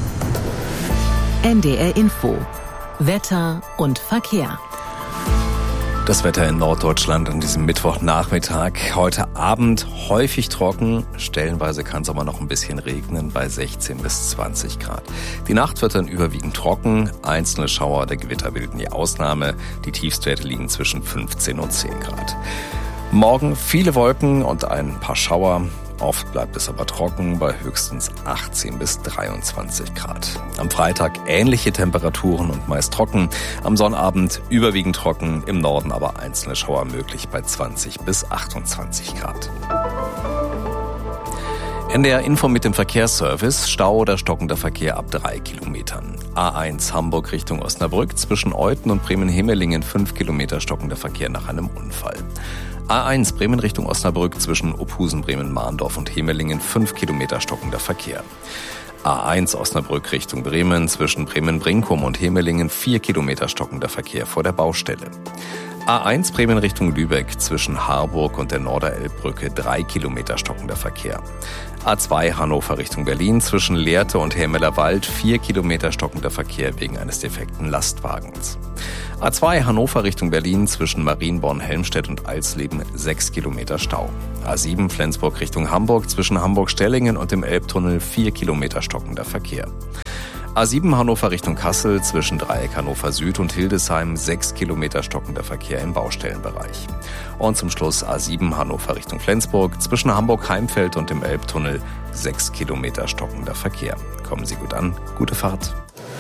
NDR Info. Wetter und Verkehr. Das Wetter in Norddeutschland an diesem Mittwochnachmittag. Heute Abend häufig trocken, stellenweise kann es aber noch ein bisschen regnen bei 16 bis 20 Grad. Die Nacht wird dann überwiegend trocken, einzelne Schauer der Gewitter bilden die Ausnahme. Die Tiefstwerte liegen zwischen 15 und 10 Grad. Morgen viele Wolken und ein paar Schauer. Oft bleibt es aber trocken bei höchstens 18 bis 23 Grad. Am Freitag ähnliche Temperaturen und meist trocken. Am Sonnabend überwiegend trocken, im Norden aber einzelne Schauer möglich bei 20 bis 28 Grad. NDR Info mit dem Verkehrsservice. Stau oder stockender Verkehr ab 3 Kilometern. A1 Hamburg Richtung Osnabrück zwischen Euthen und Bremen-Hemelingen 5 Kilometer stockender Verkehr nach einem Unfall. A1 Bremen Richtung Osnabrück zwischen Ophusen, Bremen-Mahndorf und Hemelingen 5 Kilometer stockender Verkehr. A1 Osnabrück Richtung Bremen zwischen Bremen-Brinkum und Hemelingen 4 Kilometer stockender Verkehr vor der Baustelle. A1 Bremen Richtung Lübeck zwischen Harburg und der Norderelbbrücke 3 Kilometer stockender Verkehr. A2 Hannover Richtung Berlin zwischen Lehrte und Helmelerwald 4 Kilometer stockender Verkehr wegen eines defekten Lastwagens. A2 Hannover Richtung Berlin zwischen Marienborn-Helmstedt und Alsleben 6 Kilometer Stau. A7 Flensburg Richtung Hamburg zwischen Hamburg-Stellingen und dem Elbtunnel 4 Kilometer stockender Verkehr. A7 Hannover Richtung Kassel zwischen Dreieck Hannover Süd und Hildesheim 6 Kilometer stockender Verkehr im Baustellenbereich. Und zum Schluss A7 Hannover Richtung Flensburg zwischen Hamburg-Heimfeld und dem Elbtunnel 6 Kilometer stockender Verkehr. Kommen Sie gut an, gute Fahrt.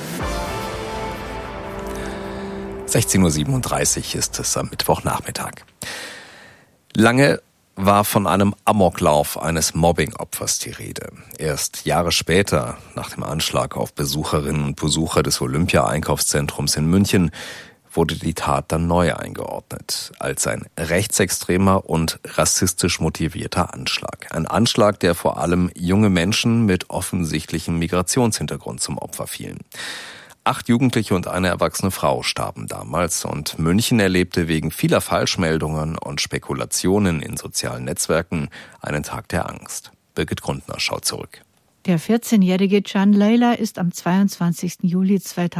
16:37 Uhr ist es am Mittwochnachmittag. Lange war von einem Amoklauf eines Mobbing-Opfers die Rede. Erst Jahre später, nach dem Anschlag auf Besucherinnen und Besucher des Olympia-Einkaufszentrums in München, wurde die Tat dann neu eingeordnet, als ein rechtsextremer und rassistisch motivierter Anschlag. Ein Anschlag, der vor allem junge Menschen mit offensichtlichem Migrationshintergrund zum Opfer fielen. 8 Jugendliche und eine erwachsene Frau starben damals und München erlebte wegen vieler Falschmeldungen und Spekulationen in sozialen Netzwerken einen Tag der Angst. Birgit Grundner schaut zurück. Der 14-jährige Can Leyla ist am 22. Juli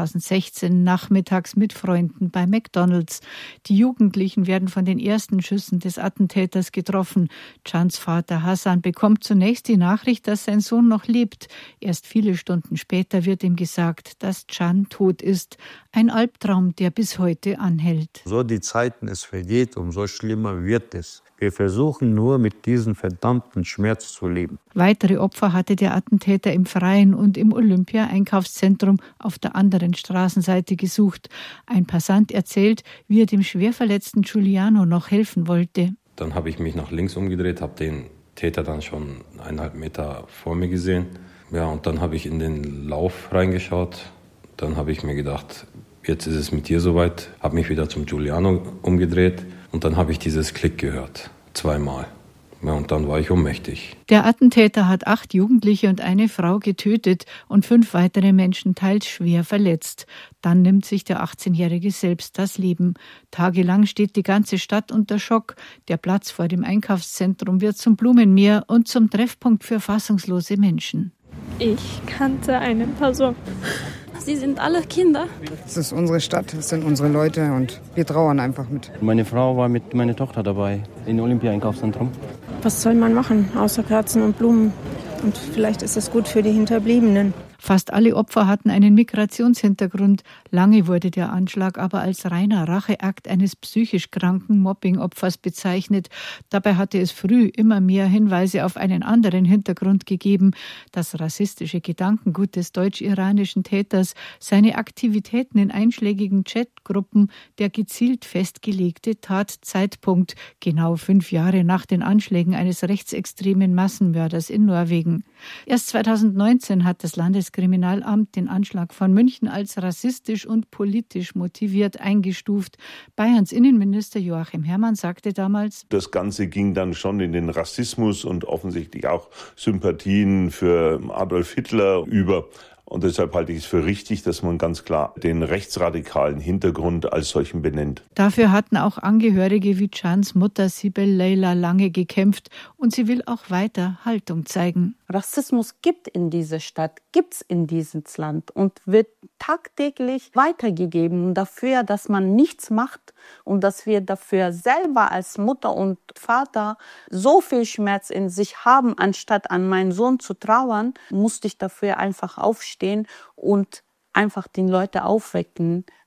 2016 nachmittags mit Freunden bei McDonald's. Die Jugendlichen werden von den ersten Schüssen des Attentäters getroffen. Cans Vater Hassan bekommt zunächst die Nachricht, dass sein Sohn noch lebt. Erst viele Stunden später wird ihm gesagt, dass Can tot ist. Ein Albtraum, der bis heute anhält. So die Zeiten es vergeht, umso schlimmer wird es. Wir versuchen nur, mit diesem verdammten Schmerz zu leben. Weitere Opfer hatte der Attentäter im Freien und im Olympia-Einkaufszentrum auf der anderen Straßenseite gesucht. Ein Passant erzählt, wie er dem schwerverletzten Giuliano noch helfen wollte. Dann habe ich mich nach links umgedreht, habe den Täter dann schon 1,5 Meter vor mir gesehen. Ja, und dann habe ich in den Lauf reingeschaut. Dann habe ich mir gedacht, jetzt ist es mit dir soweit. Habe mich wieder zum Giuliano umgedreht. Und dann habe ich dieses Klick gehört, 2-mal. Ja, und dann war ich ohnmächtig. Der Attentäter hat 8 Jugendliche und eine Frau getötet und 5 weitere Menschen teils schwer verletzt. Dann nimmt sich der 18-Jährige selbst das Leben. Tagelang steht die ganze Stadt unter Schock. Der Platz vor dem Einkaufszentrum wird zum Blumenmeer und zum Treffpunkt für fassungslose Menschen. Ich kannte eine Person. Sie sind alle Kinder. Es ist unsere Stadt, es sind unsere Leute und wir trauern einfach mit. Meine Frau war mit meiner Tochter dabei im Olympia-Einkaufszentrum. Was soll man machen, außer Kerzen und Blumen? Und vielleicht ist es gut für die Hinterbliebenen. Fast alle Opfer hatten einen Migrationshintergrund. Lange wurde der Anschlag aber als reiner Racheakt eines psychisch kranken Mobbing-Opfers bezeichnet. Dabei hatte es früh immer mehr Hinweise auf einen anderen Hintergrund gegeben. Das rassistische Gedankengut des deutsch-iranischen Täters, seine Aktivitäten in einschlägigen Chatgruppen, der gezielt festgelegte Tatzeitpunkt, genau 5 Jahre nach den Anschlägen eines rechtsextremen Massenmörders in Norwegen. Erst 2019 hat das Landeskriminalamt den Anschlag von München als rassistisch und politisch motiviert eingestuft. Bayerns Innenminister Joachim Herrmann sagte damals: Das Ganze ging dann schon in den Rassismus und offensichtlich auch Sympathien für Adolf Hitler über. Und deshalb halte ich es für richtig, dass man ganz klar den rechtsradikalen Hintergrund als solchen benennt. Dafür hatten auch Angehörige wie Cans Mutter Sibel Leyla lange gekämpft und sie will auch weiter Haltung zeigen. Rassismus gibt in dieser Stadt, gibt's in diesem Land und wird tagtäglich weitergegeben dafür, dass man nichts macht und dass wir dafür selber als Mutter und Vater so viel Schmerz in sich haben, anstatt an meinen Sohn zu trauern, musste ich dafür einfach aufstehen und einfach den Leute aufwecken,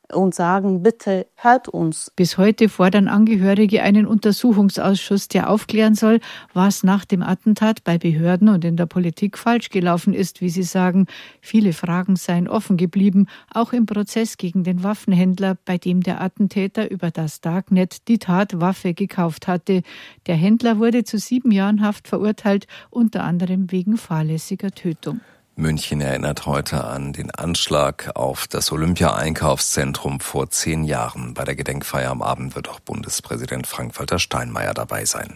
und sagen, bitte hört uns. Bis heute fordern Angehörige einen Untersuchungsausschuss, der aufklären soll, was nach dem Attentat bei Behörden und in der Politik falsch gelaufen ist, wie sie sagen. Viele Fragen seien offen geblieben, auch im Prozess gegen den Waffenhändler, bei dem der Attentäter über das Darknet die Tatwaffe gekauft hatte. Der Händler wurde zu 7 Jahren Haft verurteilt, unter anderem wegen fahrlässiger Tötung. München erinnert heute an den Anschlag auf das Olympia-Einkaufszentrum vor 10 Jahren. Bei der Gedenkfeier am Abend wird auch Bundespräsident Frank-Walter Steinmeier dabei sein.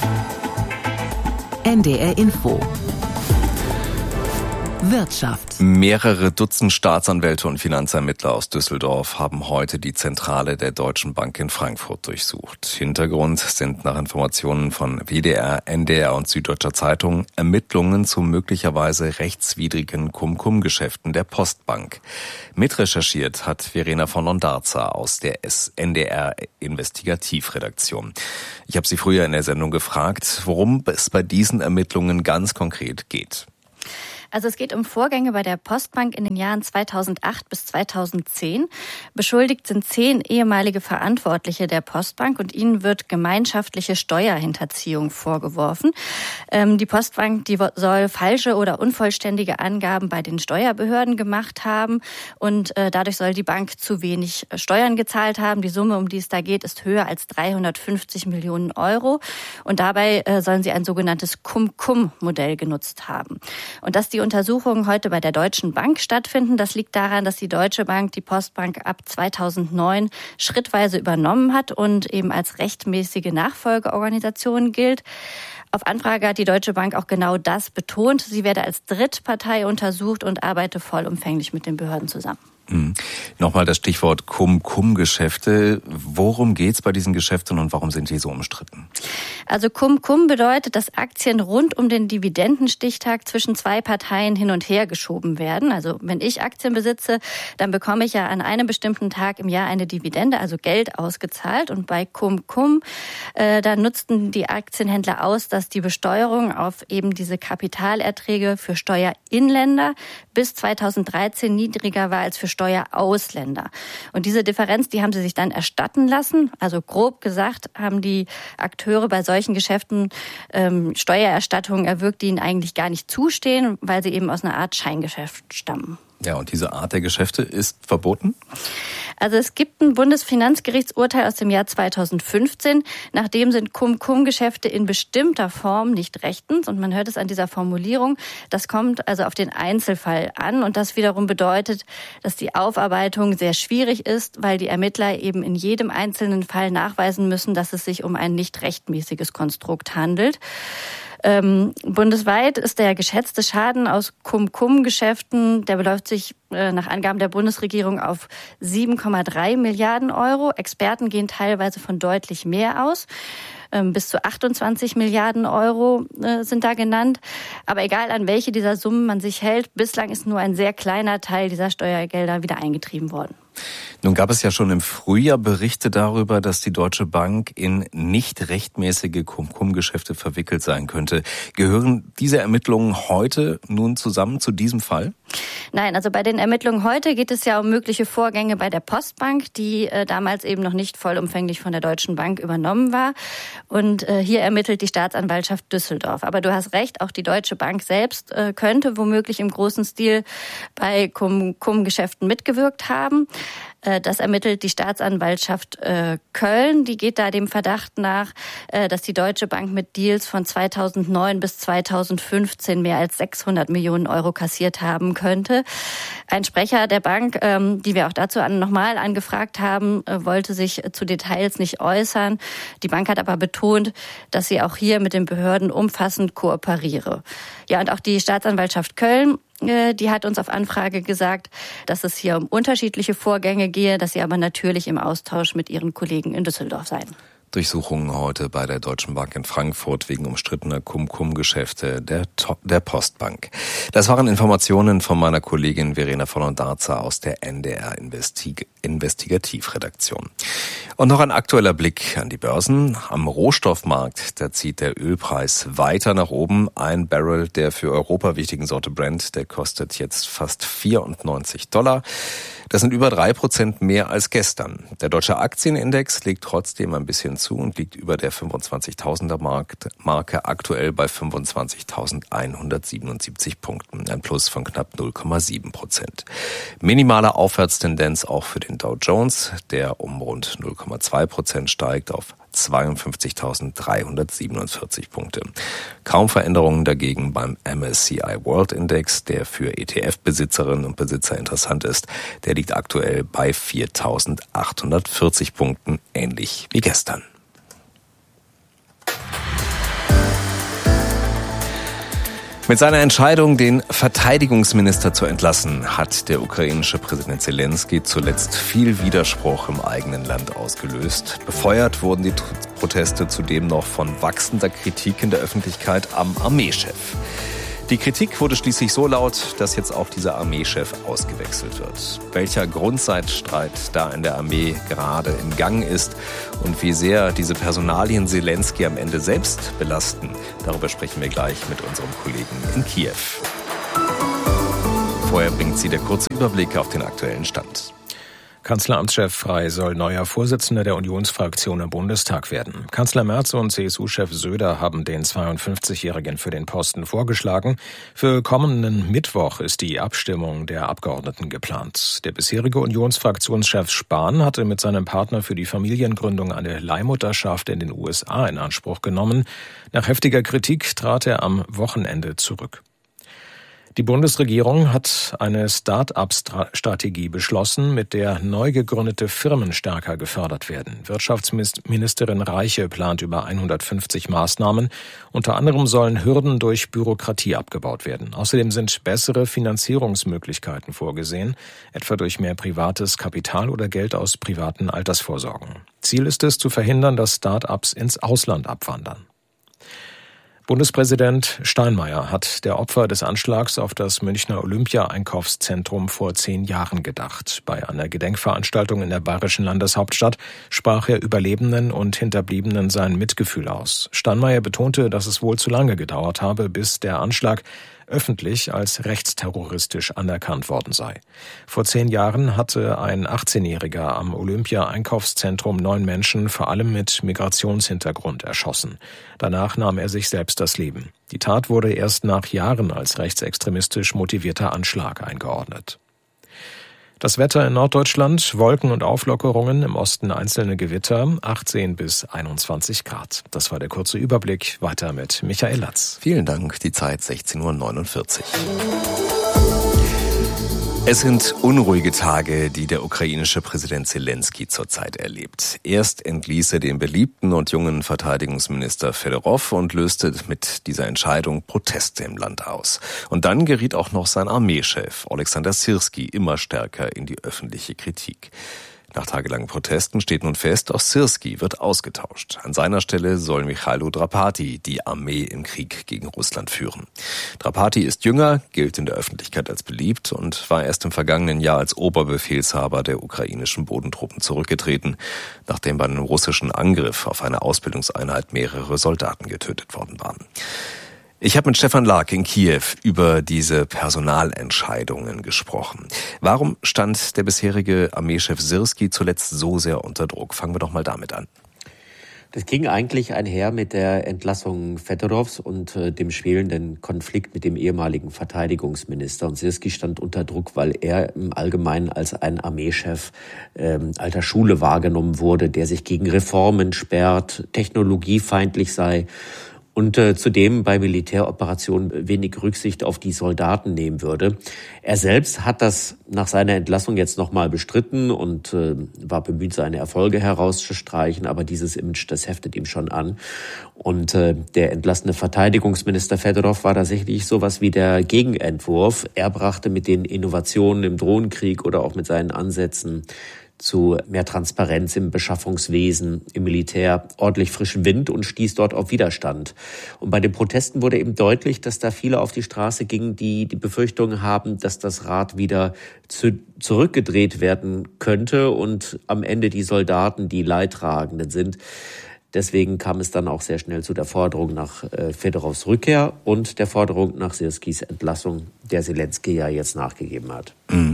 NDR Info. Wirtschaft. Mehrere Dutzend Staatsanwälte und Finanzermittler aus Düsseldorf haben heute die Zentrale der Deutschen Bank in Frankfurt durchsucht. Hintergrund sind nach Informationen von WDR, NDR und Süddeutscher Zeitung Ermittlungen zu möglicherweise rechtswidrigen Cum-Cum-Geschäften der Postbank. Mitrecherchiert hat Verena von Ondarza aus der NDR-Investigativredaktion. Ich habe sie früher in der Sendung gefragt, worum es bei diesen Ermittlungen ganz konkret geht. Also es geht um Vorgänge bei der Postbank in den Jahren 2008 bis 2010. Beschuldigt sind 10 ehemalige Verantwortliche der Postbank und ihnen wird gemeinschaftliche Steuerhinterziehung vorgeworfen. Die Postbank, die soll falsche oder unvollständige Angaben bei den Steuerbehörden gemacht haben und dadurch soll die Bank zu wenig Steuern gezahlt haben. Die Summe, um die es da geht, ist höher als 350 Millionen Euro und dabei sollen sie ein sogenanntes Cum-Cum-Modell genutzt haben. Und dass die Untersuchungen heute bei der Deutschen Bank stattfinden, das liegt daran, dass die Deutsche Bank die Postbank ab 2009 schrittweise übernommen hat und eben als rechtmäßige Nachfolgeorganisation gilt. Auf Anfrage hat die Deutsche Bank auch genau das betont. Sie werde als Drittpartei untersucht und arbeite vollumfänglich mit den Behörden zusammen. Nochmal das Stichwort Cum-Cum-Geschäfte. Worum geht's bei diesen Geschäften und warum sind die so umstritten? Also Cum-Cum bedeutet, dass Aktien rund um den Dividendenstichtag zwischen 2 Parteien hin und her geschoben werden. Also wenn ich Aktien besitze, dann bekomme ich ja an einem bestimmten Tag im Jahr eine Dividende, also Geld ausgezahlt. Und bei Cum-Cum, da nutzten die Aktienhändler aus, dass die Besteuerung auf eben diese Kapitalerträge für Steuerinländer bis 2013 niedriger war als für Steuerausländer. Und diese Differenz, die haben sie sich dann erstatten lassen. Also grob gesagt haben die Akteure bei solchen Geschäften Steuererstattungen erwirkt, die ihnen eigentlich gar nicht zustehen, weil sie eben aus einer Art Scheingeschäft stammen. Ja, und diese Art der Geschäfte ist verboten? Also es gibt ein Bundesfinanzgerichtsurteil aus dem Jahr 2015. Nachdem sind Cum-Cum-Geschäfte in bestimmter Form nicht rechtens. Und man hört es an dieser Formulierung. Das kommt also auf den Einzelfall an. Und das wiederum bedeutet, dass die Aufarbeitung sehr schwierig ist, weil die Ermittler eben in jedem einzelnen Fall nachweisen müssen, dass es sich um ein nicht rechtmäßiges Konstrukt handelt. Bundesweit ist der geschätzte Schaden aus Cum-Cum-Geschäften, der beläuft sich nach Angaben der Bundesregierung auf 7,3 Milliarden Euro. Experten gehen teilweise von deutlich mehr aus. Bis zu 28 Milliarden Euro sind da genannt. Aber egal, an welche dieser Summen man sich hält, bislang ist nur ein sehr kleiner Teil dieser Steuergelder wieder eingetrieben worden. Nun gab es ja schon im Frühjahr Berichte darüber, dass die Deutsche Bank in nicht rechtmäßige Cum-Cum-Geschäfte verwickelt sein könnte. Gehören diese Ermittlungen heute nun zusammen zu diesem Fall? Nein, also bei den Ermittlungen heute geht es ja um mögliche Vorgänge bei der Postbank, die damals eben noch nicht vollumfänglich von der Deutschen Bank übernommen war. Und hier ermittelt die Staatsanwaltschaft Düsseldorf. Aber du hast recht, auch die Deutsche Bank selbst könnte womöglich im großen Stil bei Cum-Cum-Geschäften mitgewirkt haben. Das ermittelt die Staatsanwaltschaft Köln. Die geht da dem Verdacht nach, dass die Deutsche Bank mit Deals von 2009 bis 2015 mehr als 600 Millionen Euro kassiert haben könnte. Ein Sprecher der Bank, die wir auch dazu nochmal angefragt haben, wollte sich zu Details nicht äußern. Die Bank hat aber betont, dass sie auch hier mit den Behörden umfassend kooperiere. Ja, und auch die Staatsanwaltschaft Köln, die hat uns auf Anfrage gesagt, dass es hier um unterschiedliche Vorgänge gehe, dass sie aber natürlich im Austausch mit ihren Kollegen in Düsseldorf seien. Durchsuchungen heute bei der Deutschen Bank in Frankfurt wegen umstrittener Cum-Cum-Geschäfte der Postbank. Das waren Informationen von meiner Kollegin Verena von Ondarza aus der NDR Investigativredaktion. Und noch ein aktueller Blick an die Börsen. Am Rohstoffmarkt, da zieht der Ölpreis weiter nach oben. Ein Barrel der für Europa wichtigen Sorte Brent, der kostet jetzt fast $94. Das sind über 3% mehr als gestern. Der deutsche Aktienindex legt trotzdem ein bisschen zu und liegt über der 25.000er Marke aktuell bei 25.177 Punkten. Ein Plus von knapp 0,7%. Minimale Aufwärtstendenz auch für den Dow Jones, der um rund 0,2% steigt auf 52.347 Punkte. Kaum Veränderungen dagegen beim MSCI World Index, der für ETF-Besitzerinnen und Besitzer interessant ist. Der liegt aktuell bei 4.840 Punkten, ähnlich wie gestern. Mit seiner Entscheidung, den Verteidigungsminister zu entlassen, hat der ukrainische Präsident Zelensky zuletzt viel Widerspruch im eigenen Land ausgelöst. Befeuert wurden die Proteste zudem noch von wachsender Kritik in der Öffentlichkeit am Armeechef. Die Kritik wurde schließlich so laut, dass jetzt auch dieser Armeechef ausgewechselt wird. Welcher Grundsatzstreit da in der Armee gerade im Gang ist und wie sehr diese Personalien Zelensky am Ende selbst belasten, darüber sprechen wir gleich mit unserem Kollegen in Kiew. Vorher bringt sie der kurze Überblick auf den aktuellen Stand. Kanzleramtschef Frey soll neuer Vorsitzender der Unionsfraktion im Bundestag werden. Kanzler Merz und CSU-Chef Söder haben den 52-Jährigen für den Posten vorgeschlagen. Für kommenden Mittwoch ist die Abstimmung der Abgeordneten geplant. Der bisherige Unionsfraktionschef Spahn hatte mit seinem Partner für die Familiengründung eine Leihmutterschaft in den USA in Anspruch genommen. Nach heftiger Kritik trat er am Wochenende zurück. Die Bundesregierung hat eine Start-up-Strategie beschlossen, mit der neu gegründete Firmen stärker gefördert werden. Wirtschaftsministerin Reiche plant über 150 Maßnahmen. Unter anderem sollen Hürden durch Bürokratie abgebaut werden. Außerdem sind bessere Finanzierungsmöglichkeiten vorgesehen, etwa durch mehr privates Kapital oder Geld aus privaten Altersvorsorgen. Ziel ist es, zu verhindern, dass Start-ups ins Ausland abwandern. Bundespräsident Steinmeier hat der Opfer des Anschlags auf das Münchner Olympia-Einkaufszentrum vor 10 Jahren gedacht. Bei einer Gedenkveranstaltung in der bayerischen Landeshauptstadt sprach er Überlebenden und Hinterbliebenen sein Mitgefühl aus. Steinmeier betonte, dass es wohl zu lange gedauert habe, bis der Anschlag öffentlich als rechtsterroristisch anerkannt worden sei. Vor 10 Jahren hatte ein 18-Jähriger am Olympia-Einkaufszentrum 9 Menschen, vor allem mit Migrationshintergrund, erschossen. Danach nahm er sich selbst das Leben. Die Tat wurde erst nach Jahren als rechtsextremistisch motivierter Anschlag eingeordnet. Das Wetter in Norddeutschland, Wolken und Auflockerungen, im Osten einzelne Gewitter, 18 bis 21 Grad. Das war der kurze Überblick. Weiter mit Michael Latz. Vielen Dank, die Zeit 16.49 Uhr. Es sind unruhige Tage, die der ukrainische Präsident Zelensky zurzeit erlebt. Erst entließ er den beliebten und jungen Verteidigungsminister Fedorov und löste mit dieser Entscheidung Proteste im Land aus. Und dann geriet auch noch sein Armeechef Oleksandr Syrskij immer stärker in die öffentliche Kritik. Nach tagelangen Protesten steht nun fest, auch Syrskij wird ausgetauscht. An seiner Stelle soll Michailo Drapati die Armee im Krieg gegen Russland führen. Drapati ist jünger, gilt in der Öffentlichkeit als beliebt und war erst im vergangenen Jahr als Oberbefehlshaber der ukrainischen Bodentruppen zurückgetreten, nachdem bei einem russischen Angriff auf eine Ausbildungseinheit mehrere Soldaten getötet worden waren. Ich habe mit Stefan Lark in Kiew über diese Personalentscheidungen gesprochen. Warum stand der bisherige Armeechef Syrskij zuletzt so sehr unter Druck? Fangen wir doch mal damit an. Das ging eigentlich einher mit der Entlassung Fedorovs und dem schwelenden Konflikt mit dem ehemaligen Verteidigungsminister. Und Syrskij stand unter Druck, weil er im Allgemeinen als ein Armeechef alter Schule wahrgenommen wurde, der sich gegen Reformen sperrt, technologiefeindlich sei und zudem bei Militäroperationen wenig Rücksicht auf die Soldaten nehmen würde. Er selbst hat das nach seiner Entlassung jetzt nochmal bestritten und war bemüht, seine Erfolge herauszustreichen, aber dieses Image, das heftet ihm schon an. Und der entlassene Verteidigungsminister Fedorov war tatsächlich sowas wie der Gegenentwurf. Er brachte mit den Innovationen im Drohnenkrieg oder auch mit seinen Ansätzen zu mehr Transparenz im Beschaffungswesen, im Militär, ordentlich frischen Wind und stieß dort auf Widerstand. Und bei den Protesten wurde eben deutlich, dass da viele auf die Straße gingen, die Befürchtung haben, dass das Rad wieder zurückgedreht werden könnte und am Ende die Soldaten die Leidtragenden sind. Deswegen kam es dann auch sehr schnell zu der Forderung nach Fedorovs Rückkehr und der Forderung nach Syrskijs Entlassung, der Zelensky ja jetzt nachgegeben hat.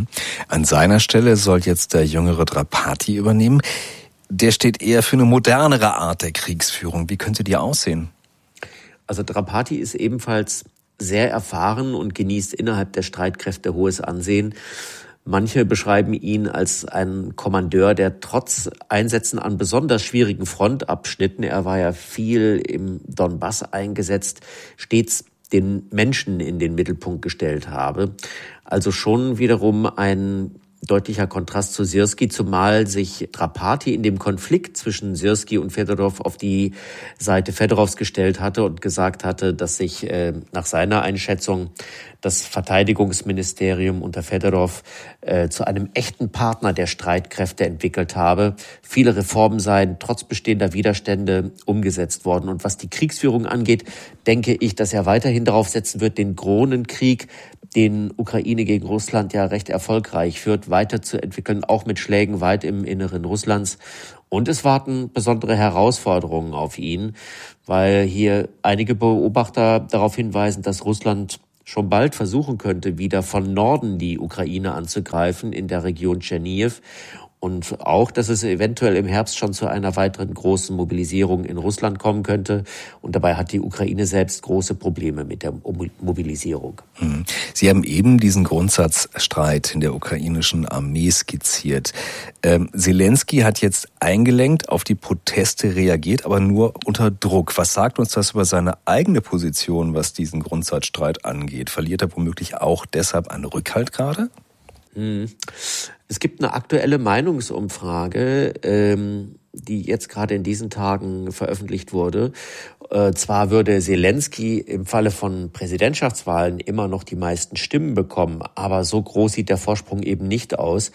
An seiner Stelle soll jetzt der jüngere Drapati übernehmen. Der steht eher für eine modernere Art der Kriegsführung. Wie könnte die aussehen? Also Drapati ist ebenfalls sehr erfahren und genießt innerhalb der Streitkräfte hohes Ansehen. Manche beschreiben ihn als einen Kommandeur, der trotz Einsätzen an besonders schwierigen Frontabschnitten, er war ja viel im Donbass eingesetzt, stets den Menschen in den Mittelpunkt gestellt habe. Also schon wiederum ein deutlicher Kontrast zu Syrski, zumal sich Drapati in dem Konflikt zwischen Syrski und Fedorov auf die Seite Fedorovs gestellt hatte und gesagt hatte, dass sich nach seiner Einschätzung das Verteidigungsministerium unter Fedorov zu einem echten Partner der Streitkräfte entwickelt habe. Viele Reformen seien trotz bestehender Widerstände umgesetzt worden. Und was die Kriegsführung angeht, denke ich, dass er weiterhin darauf setzen wird, den Kronenkrieg, den Ukraine gegen Russland ja recht erfolgreich führt, weiterzuentwickeln, auch mit Schlägen weit im Inneren Russlands. Und es warten besondere Herausforderungen auf ihn, weil hier einige Beobachter darauf hinweisen, dass Russland schon bald versuchen könnte, wieder von Norden die Ukraine anzugreifen in der Region Tschernihiv. Und auch, dass es eventuell im Herbst schon zu einer weiteren großen Mobilisierung in Russland kommen könnte. Und dabei hat die Ukraine selbst große Probleme mit der Mobilisierung. Sie haben eben diesen Grundsatzstreit in der ukrainischen Armee skizziert. Zelensky hat jetzt eingelenkt, auf die Proteste reagiert, aber nur unter Druck. Was sagt uns das über seine eigene Position, was diesen Grundsatzstreit angeht? Verliert er womöglich auch deshalb einen Rückhalt gerade? Es gibt eine aktuelle Meinungsumfrage, die jetzt gerade in diesen Tagen veröffentlicht wurde. Zwar würde Zelensky im Falle von Präsidentschaftswahlen immer noch die meisten Stimmen bekommen, aber so groß sieht der Vorsprung eben nicht aus.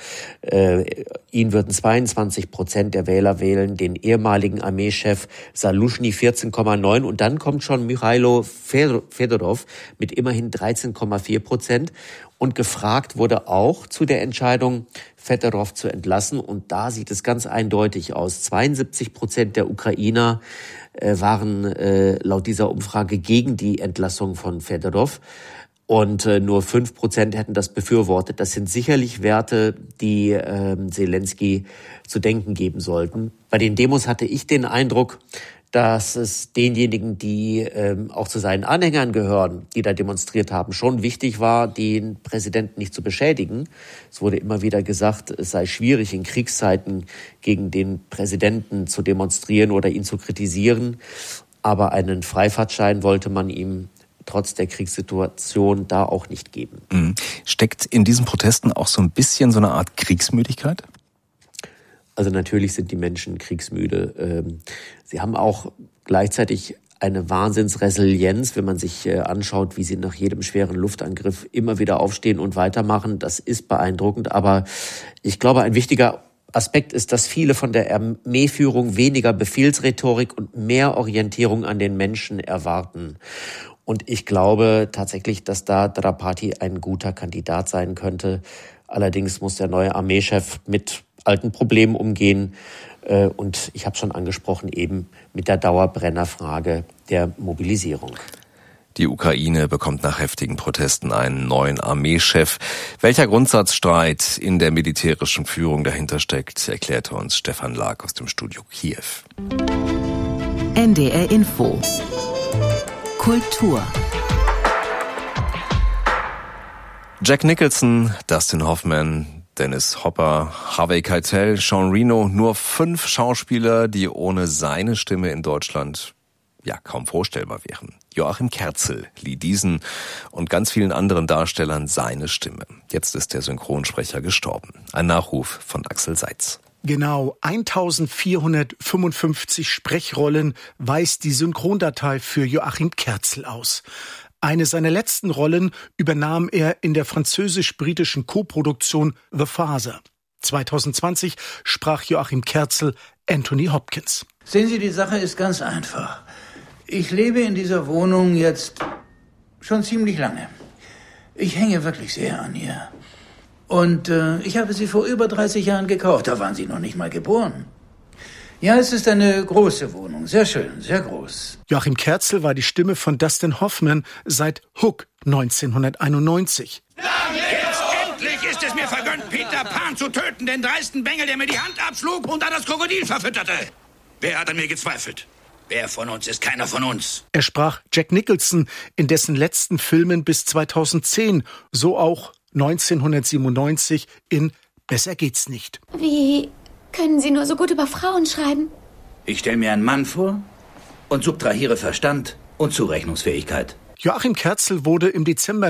Ihn würden 22% der Wähler wählen, den ehemaligen Armeechef Saluschny 14,9% und dann kommt schon Michailo Fedorov mit immerhin 13,4%. Und gefragt wurde auch zu der Entscheidung, Fedorov zu entlassen. Und da sieht es ganz eindeutig aus. 72% der Ukrainer waren laut dieser Umfrage gegen die Entlassung von Fedorov. Und nur 5% hätten das befürwortet. Das sind sicherlich Werte, die Zelensky zu denken geben sollten. Bei den Demos hatte ich den Eindruck, dass es denjenigen, die auch zu seinen Anhängern gehören, die da demonstriert haben, schon wichtig war, den Präsidenten nicht zu beschädigen. Es wurde immer wieder gesagt, es sei schwierig, in Kriegszeiten gegen den Präsidenten zu demonstrieren oder ihn zu kritisieren. Aber einen Freifahrtschein wollte man ihm trotz der Kriegssituation da auch nicht geben. Steckt in diesen Protesten auch so ein bisschen so eine Art Kriegsmüdigkeit? Also natürlich sind die Menschen kriegsmüde. Sie haben auch gleichzeitig eine Wahnsinnsresilienz, wenn man sich anschaut, wie sie nach jedem schweren Luftangriff immer wieder aufstehen und weitermachen. Das ist beeindruckend. Aber ich glaube, ein wichtiger Aspekt ist, dass viele von der Armeeführung weniger Befehlsrhetorik und mehr Orientierung an den Menschen erwarten. Und ich glaube tatsächlich, dass da Drapati ein guter Kandidat sein könnte. Allerdings muss der neue Armeechef mit alten Problemen umgehen. Und ich habe schon angesprochen, eben mit der Dauerbrennerfrage der Mobilisierung. Die Ukraine bekommt nach heftigen Protesten einen neuen Armeechef. Welcher Grundsatzstreit in der militärischen Führung dahinter steckt, erklärte uns Stefan Lag aus dem Studio Kiew. NDR Info. Kultur. Jack Nicholson, Dustin Hoffman, Dennis Hopper, Harvey Keitel, Sean Reno, nur 5 Schauspieler, die ohne seine Stimme in Deutschland kaum vorstellbar wären. Joachim Kerzel lieh diesen und ganz vielen anderen Darstellern seine Stimme. Jetzt ist der Synchronsprecher gestorben. Ein Nachruf von Axel Seitz. Genau 1455 Sprechrollen weist die Synchrondatei für Joachim Kerzel aus. Eine seiner letzten Rollen übernahm er in der französisch-britischen Koproduktion The Father. 2020 sprach Joachim Kerzel Anthony Hopkins. Sehen Sie, die Sache ist ganz einfach. Ich lebe in dieser Wohnung jetzt schon ziemlich lange. Ich hänge wirklich sehr an ihr. Und ich habe sie vor über 30 Jahren gekauft. Da waren Sie noch nicht mal geboren. Ja, es ist eine große Wohnung. Sehr schön, sehr groß. Joachim Kerzel war die Stimme von Dustin Hoffman seit Hook 1991. Jetzt endlich ist es mir vergönnt, Peter Pan zu töten, den dreisten Bengel, der mir die Hand abschlug und dann das Krokodil verfütterte. Wer hat an mir gezweifelt? Wer von uns ist keiner von uns? Er sprach Jack Nicholson in dessen letzten Filmen bis 2010, so auch 1997 in Besser geht's nicht. Wie können Sie nur so gut über Frauen schreiben? Ich stelle mir einen Mann vor und subtrahiere Verstand und Zurechnungsfähigkeit. Joachim Kerzel wurde im Dezember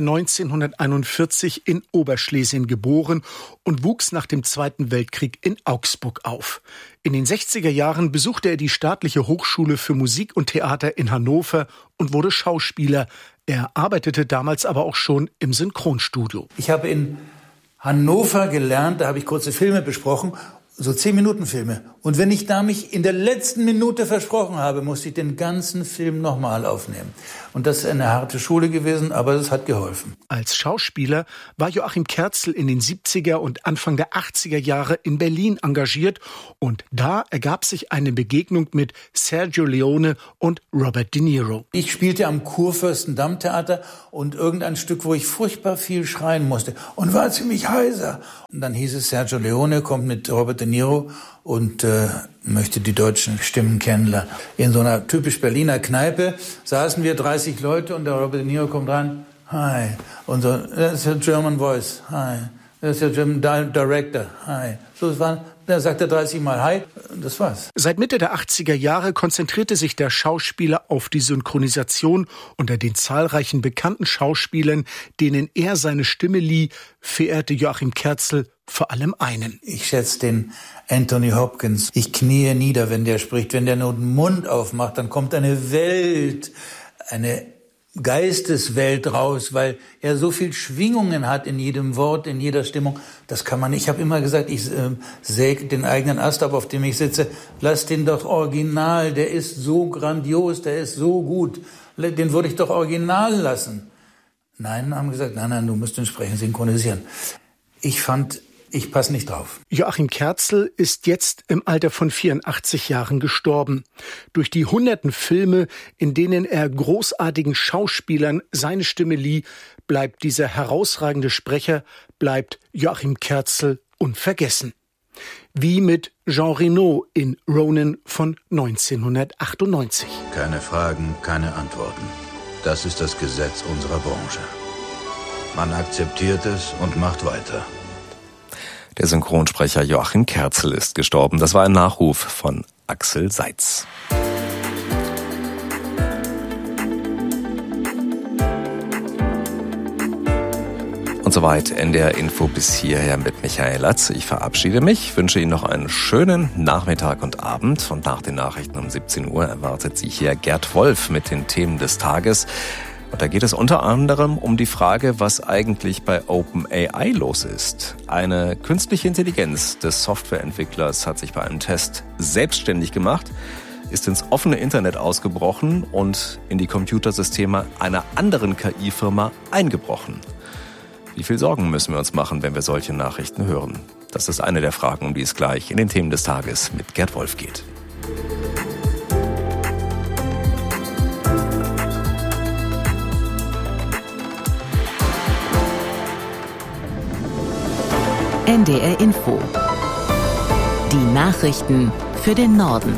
1941 in Oberschlesien geboren und wuchs nach dem Zweiten Weltkrieg in Augsburg auf. In den 60er Jahren besuchte er die Staatliche Hochschule für Musik und Theater in Hannover und wurde Schauspieler. Er arbeitete damals aber auch schon im Synchronstudio. Ich habe in Hannover gelernt, da habe ich kurze Filme besprochen, so 10-Minuten-Filme. Und wenn ich da mich in der letzten Minute versprochen habe, musste ich den ganzen Film nochmal aufnehmen. Und das ist eine harte Schule gewesen, aber es hat geholfen. Als Schauspieler war Joachim Kerzel in den 70er und Anfang der 80er Jahre in Berlin engagiert. Und da ergab sich eine Begegnung mit Sergio Leone und Robert De Niro. Ich spielte am Kurfürstendamm-Theater und irgendein Stück, wo ich furchtbar viel schreien musste und war ziemlich heiser. Und dann hieß es, Sergio Leone kommt mit Robert De Niro und möchte die deutschen Stimmen kennenlernen. In so einer typisch Berliner Kneipe saßen wir 30 Leute und der Robert De Niro kommt rein. Hi. Und so, das ist der German Voice. Hi. Das ist der German Director. Hi. So, da sagt er 30 Mal Hi. Und das war's. Seit Mitte der 80er Jahre konzentrierte sich der Schauspieler auf die Synchronisation. Unter den zahlreichen bekannten Schauspielern, denen er seine Stimme lieh, verehrte Joachim Kerzel vor allem einen. Ich schätze den Anthony Hopkins. Ich kniee nieder, wenn der spricht. Wenn der nur den Mund aufmacht, dann kommt eine Welt, eine Geisteswelt raus, weil er so viel Schwingungen hat in jedem Wort, in jeder Stimmung. Das kann man nicht. Ich habe immer gesagt, ich säge den eigenen Ast ab, auf dem ich sitze. Lass den doch original. Der ist so grandios, der ist so gut. Den würde ich doch original lassen. Nein, haben gesagt, nein, du musst entsprechend synchronisieren. Ich passe nicht drauf. Joachim Kerzel ist jetzt im Alter von 84 Jahren gestorben. Durch die hunderten Filme, in denen er großartigen Schauspielern seine Stimme lieh, bleibt dieser herausragende Sprecher, bleibt Joachim Kerzel unvergessen. Wie mit Jean Reno in Ronin von 1998. Keine Fragen, keine Antworten. Das ist das Gesetz unserer Branche. Man akzeptiert es und macht weiter. Der Synchronsprecher Joachim Kerzel ist gestorben. Das war ein Nachruf von Axel Seitz. Und soweit NDR Info bis hierher mit Michael Latz. Ich verabschiede mich, wünsche Ihnen noch einen schönen Nachmittag und Abend. Und nach den Nachrichten um 17 Uhr erwartet Sie hier Gerd Wolf mit den Themen des Tages. Und da geht es unter anderem um die Frage, was eigentlich bei OpenAI los ist. Eine künstliche Intelligenz des Softwareentwicklers hat sich bei einem Test selbstständig gemacht, ist ins offene Internet ausgebrochen und in die Computersysteme einer anderen KI-Firma eingebrochen. Wie viel Sorgen müssen wir uns machen, wenn wir solche Nachrichten hören? Das ist eine der Fragen, um die es gleich in den Themen des Tages mit Gerd Wolf geht. NDR Info. Die Nachrichten für den Norden.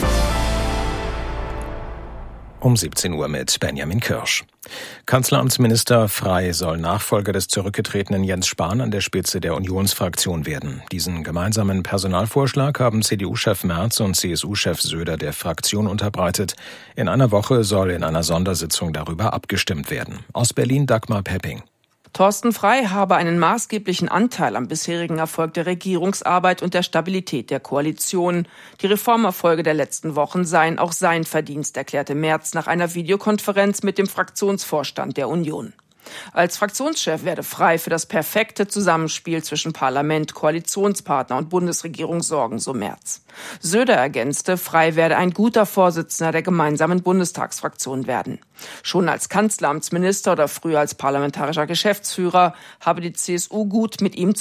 Um 17 Uhr mit Benjamin Kirsch. Kanzleramtsminister Frey soll Nachfolger des zurückgetretenen Jens Spahn an der Spitze der Unionsfraktion werden. Diesen gemeinsamen Personalvorschlag haben CDU-Chef Merz und CSU-Chef Söder der Fraktion unterbreitet. In einer Woche soll in einer Sondersitzung darüber abgestimmt werden. Aus Berlin Dagmar Pepping. Thorsten Frey habe einen maßgeblichen Anteil am bisherigen Erfolg der Regierungsarbeit und der Stabilität der Koalition. Die Reformerfolge der letzten Wochen seien auch sein Verdienst, erklärte Merz nach einer Videokonferenz mit dem Fraktionsvorstand der Union. Als Fraktionschef werde Frey für das perfekte Zusammenspiel zwischen Parlament, Koalitionspartner und Bundesregierung sorgen, so Merz. Söder ergänzte, Frey werde ein guter Vorsitzender der gemeinsamen Bundestagsfraktion werden. Schon als Kanzleramtsminister oder früher als parlamentarischer Geschäftsführer habe die CSU gut mit ihm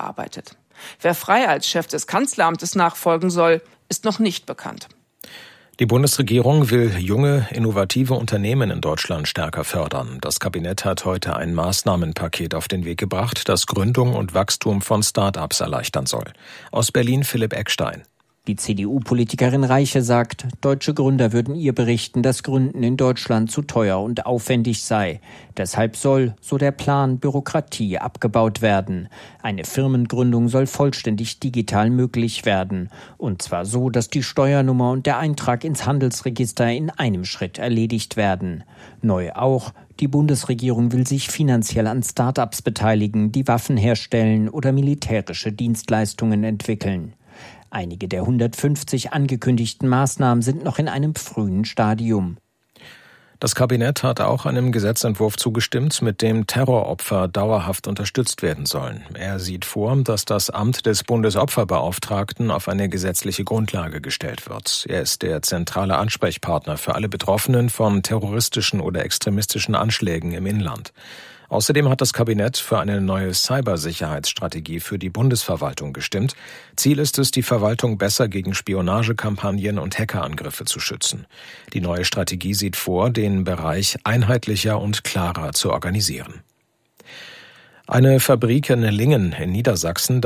zusammengearbeitet. Wer Frey als Chef des Kanzleramtes nachfolgen soll, ist noch nicht bekannt. Die Bundesregierung will junge, innovative Unternehmen in Deutschland stärker fördern. Das Kabinett hat heute ein Maßnahmenpaket auf den Weg gebracht, das Gründung und Wachstum von Start-ups erleichtern soll. Aus Berlin Philipp Eckstein. Die CDU-Politikerin Reiche sagt, deutsche Gründer würden ihr berichten, dass Gründen in Deutschland zu teuer und aufwendig sei. Deshalb soll, so der Plan, Bürokratie abgebaut werden. Eine Firmengründung soll vollständig digital möglich werden. Und zwar so, dass die Steuernummer und der Eintrag ins Handelsregister in einem Schritt erledigt werden. Neu auch, die Bundesregierung will sich finanziell an Start-ups beteiligen, die Waffen herstellen oder militärische Dienstleistungen entwickeln. Einige der 150 angekündigten Maßnahmen sind noch in einem frühen Stadium. Das Kabinett hat auch einem Gesetzentwurf zugestimmt, mit dem Terroropfer dauerhaft unterstützt werden sollen. Er sieht vor, dass das Amt des Bundesopferbeauftragten auf eine gesetzliche Grundlage gestellt wird. Er ist der zentrale Ansprechpartner für alle Betroffenen von terroristischen oder extremistischen Anschlägen im Inland. Außerdem hat das Kabinett für eine neue Cybersicherheitsstrategie für die Bundesverwaltung gestimmt. Ziel ist es, die Verwaltung besser gegen Spionagekampagnen und Hackerangriffe zu schützen. Die neue Strategie sieht vor, den Bereich einheitlicher und klarer zu organisieren. Eine Fabrik in Lingen in Niedersachsen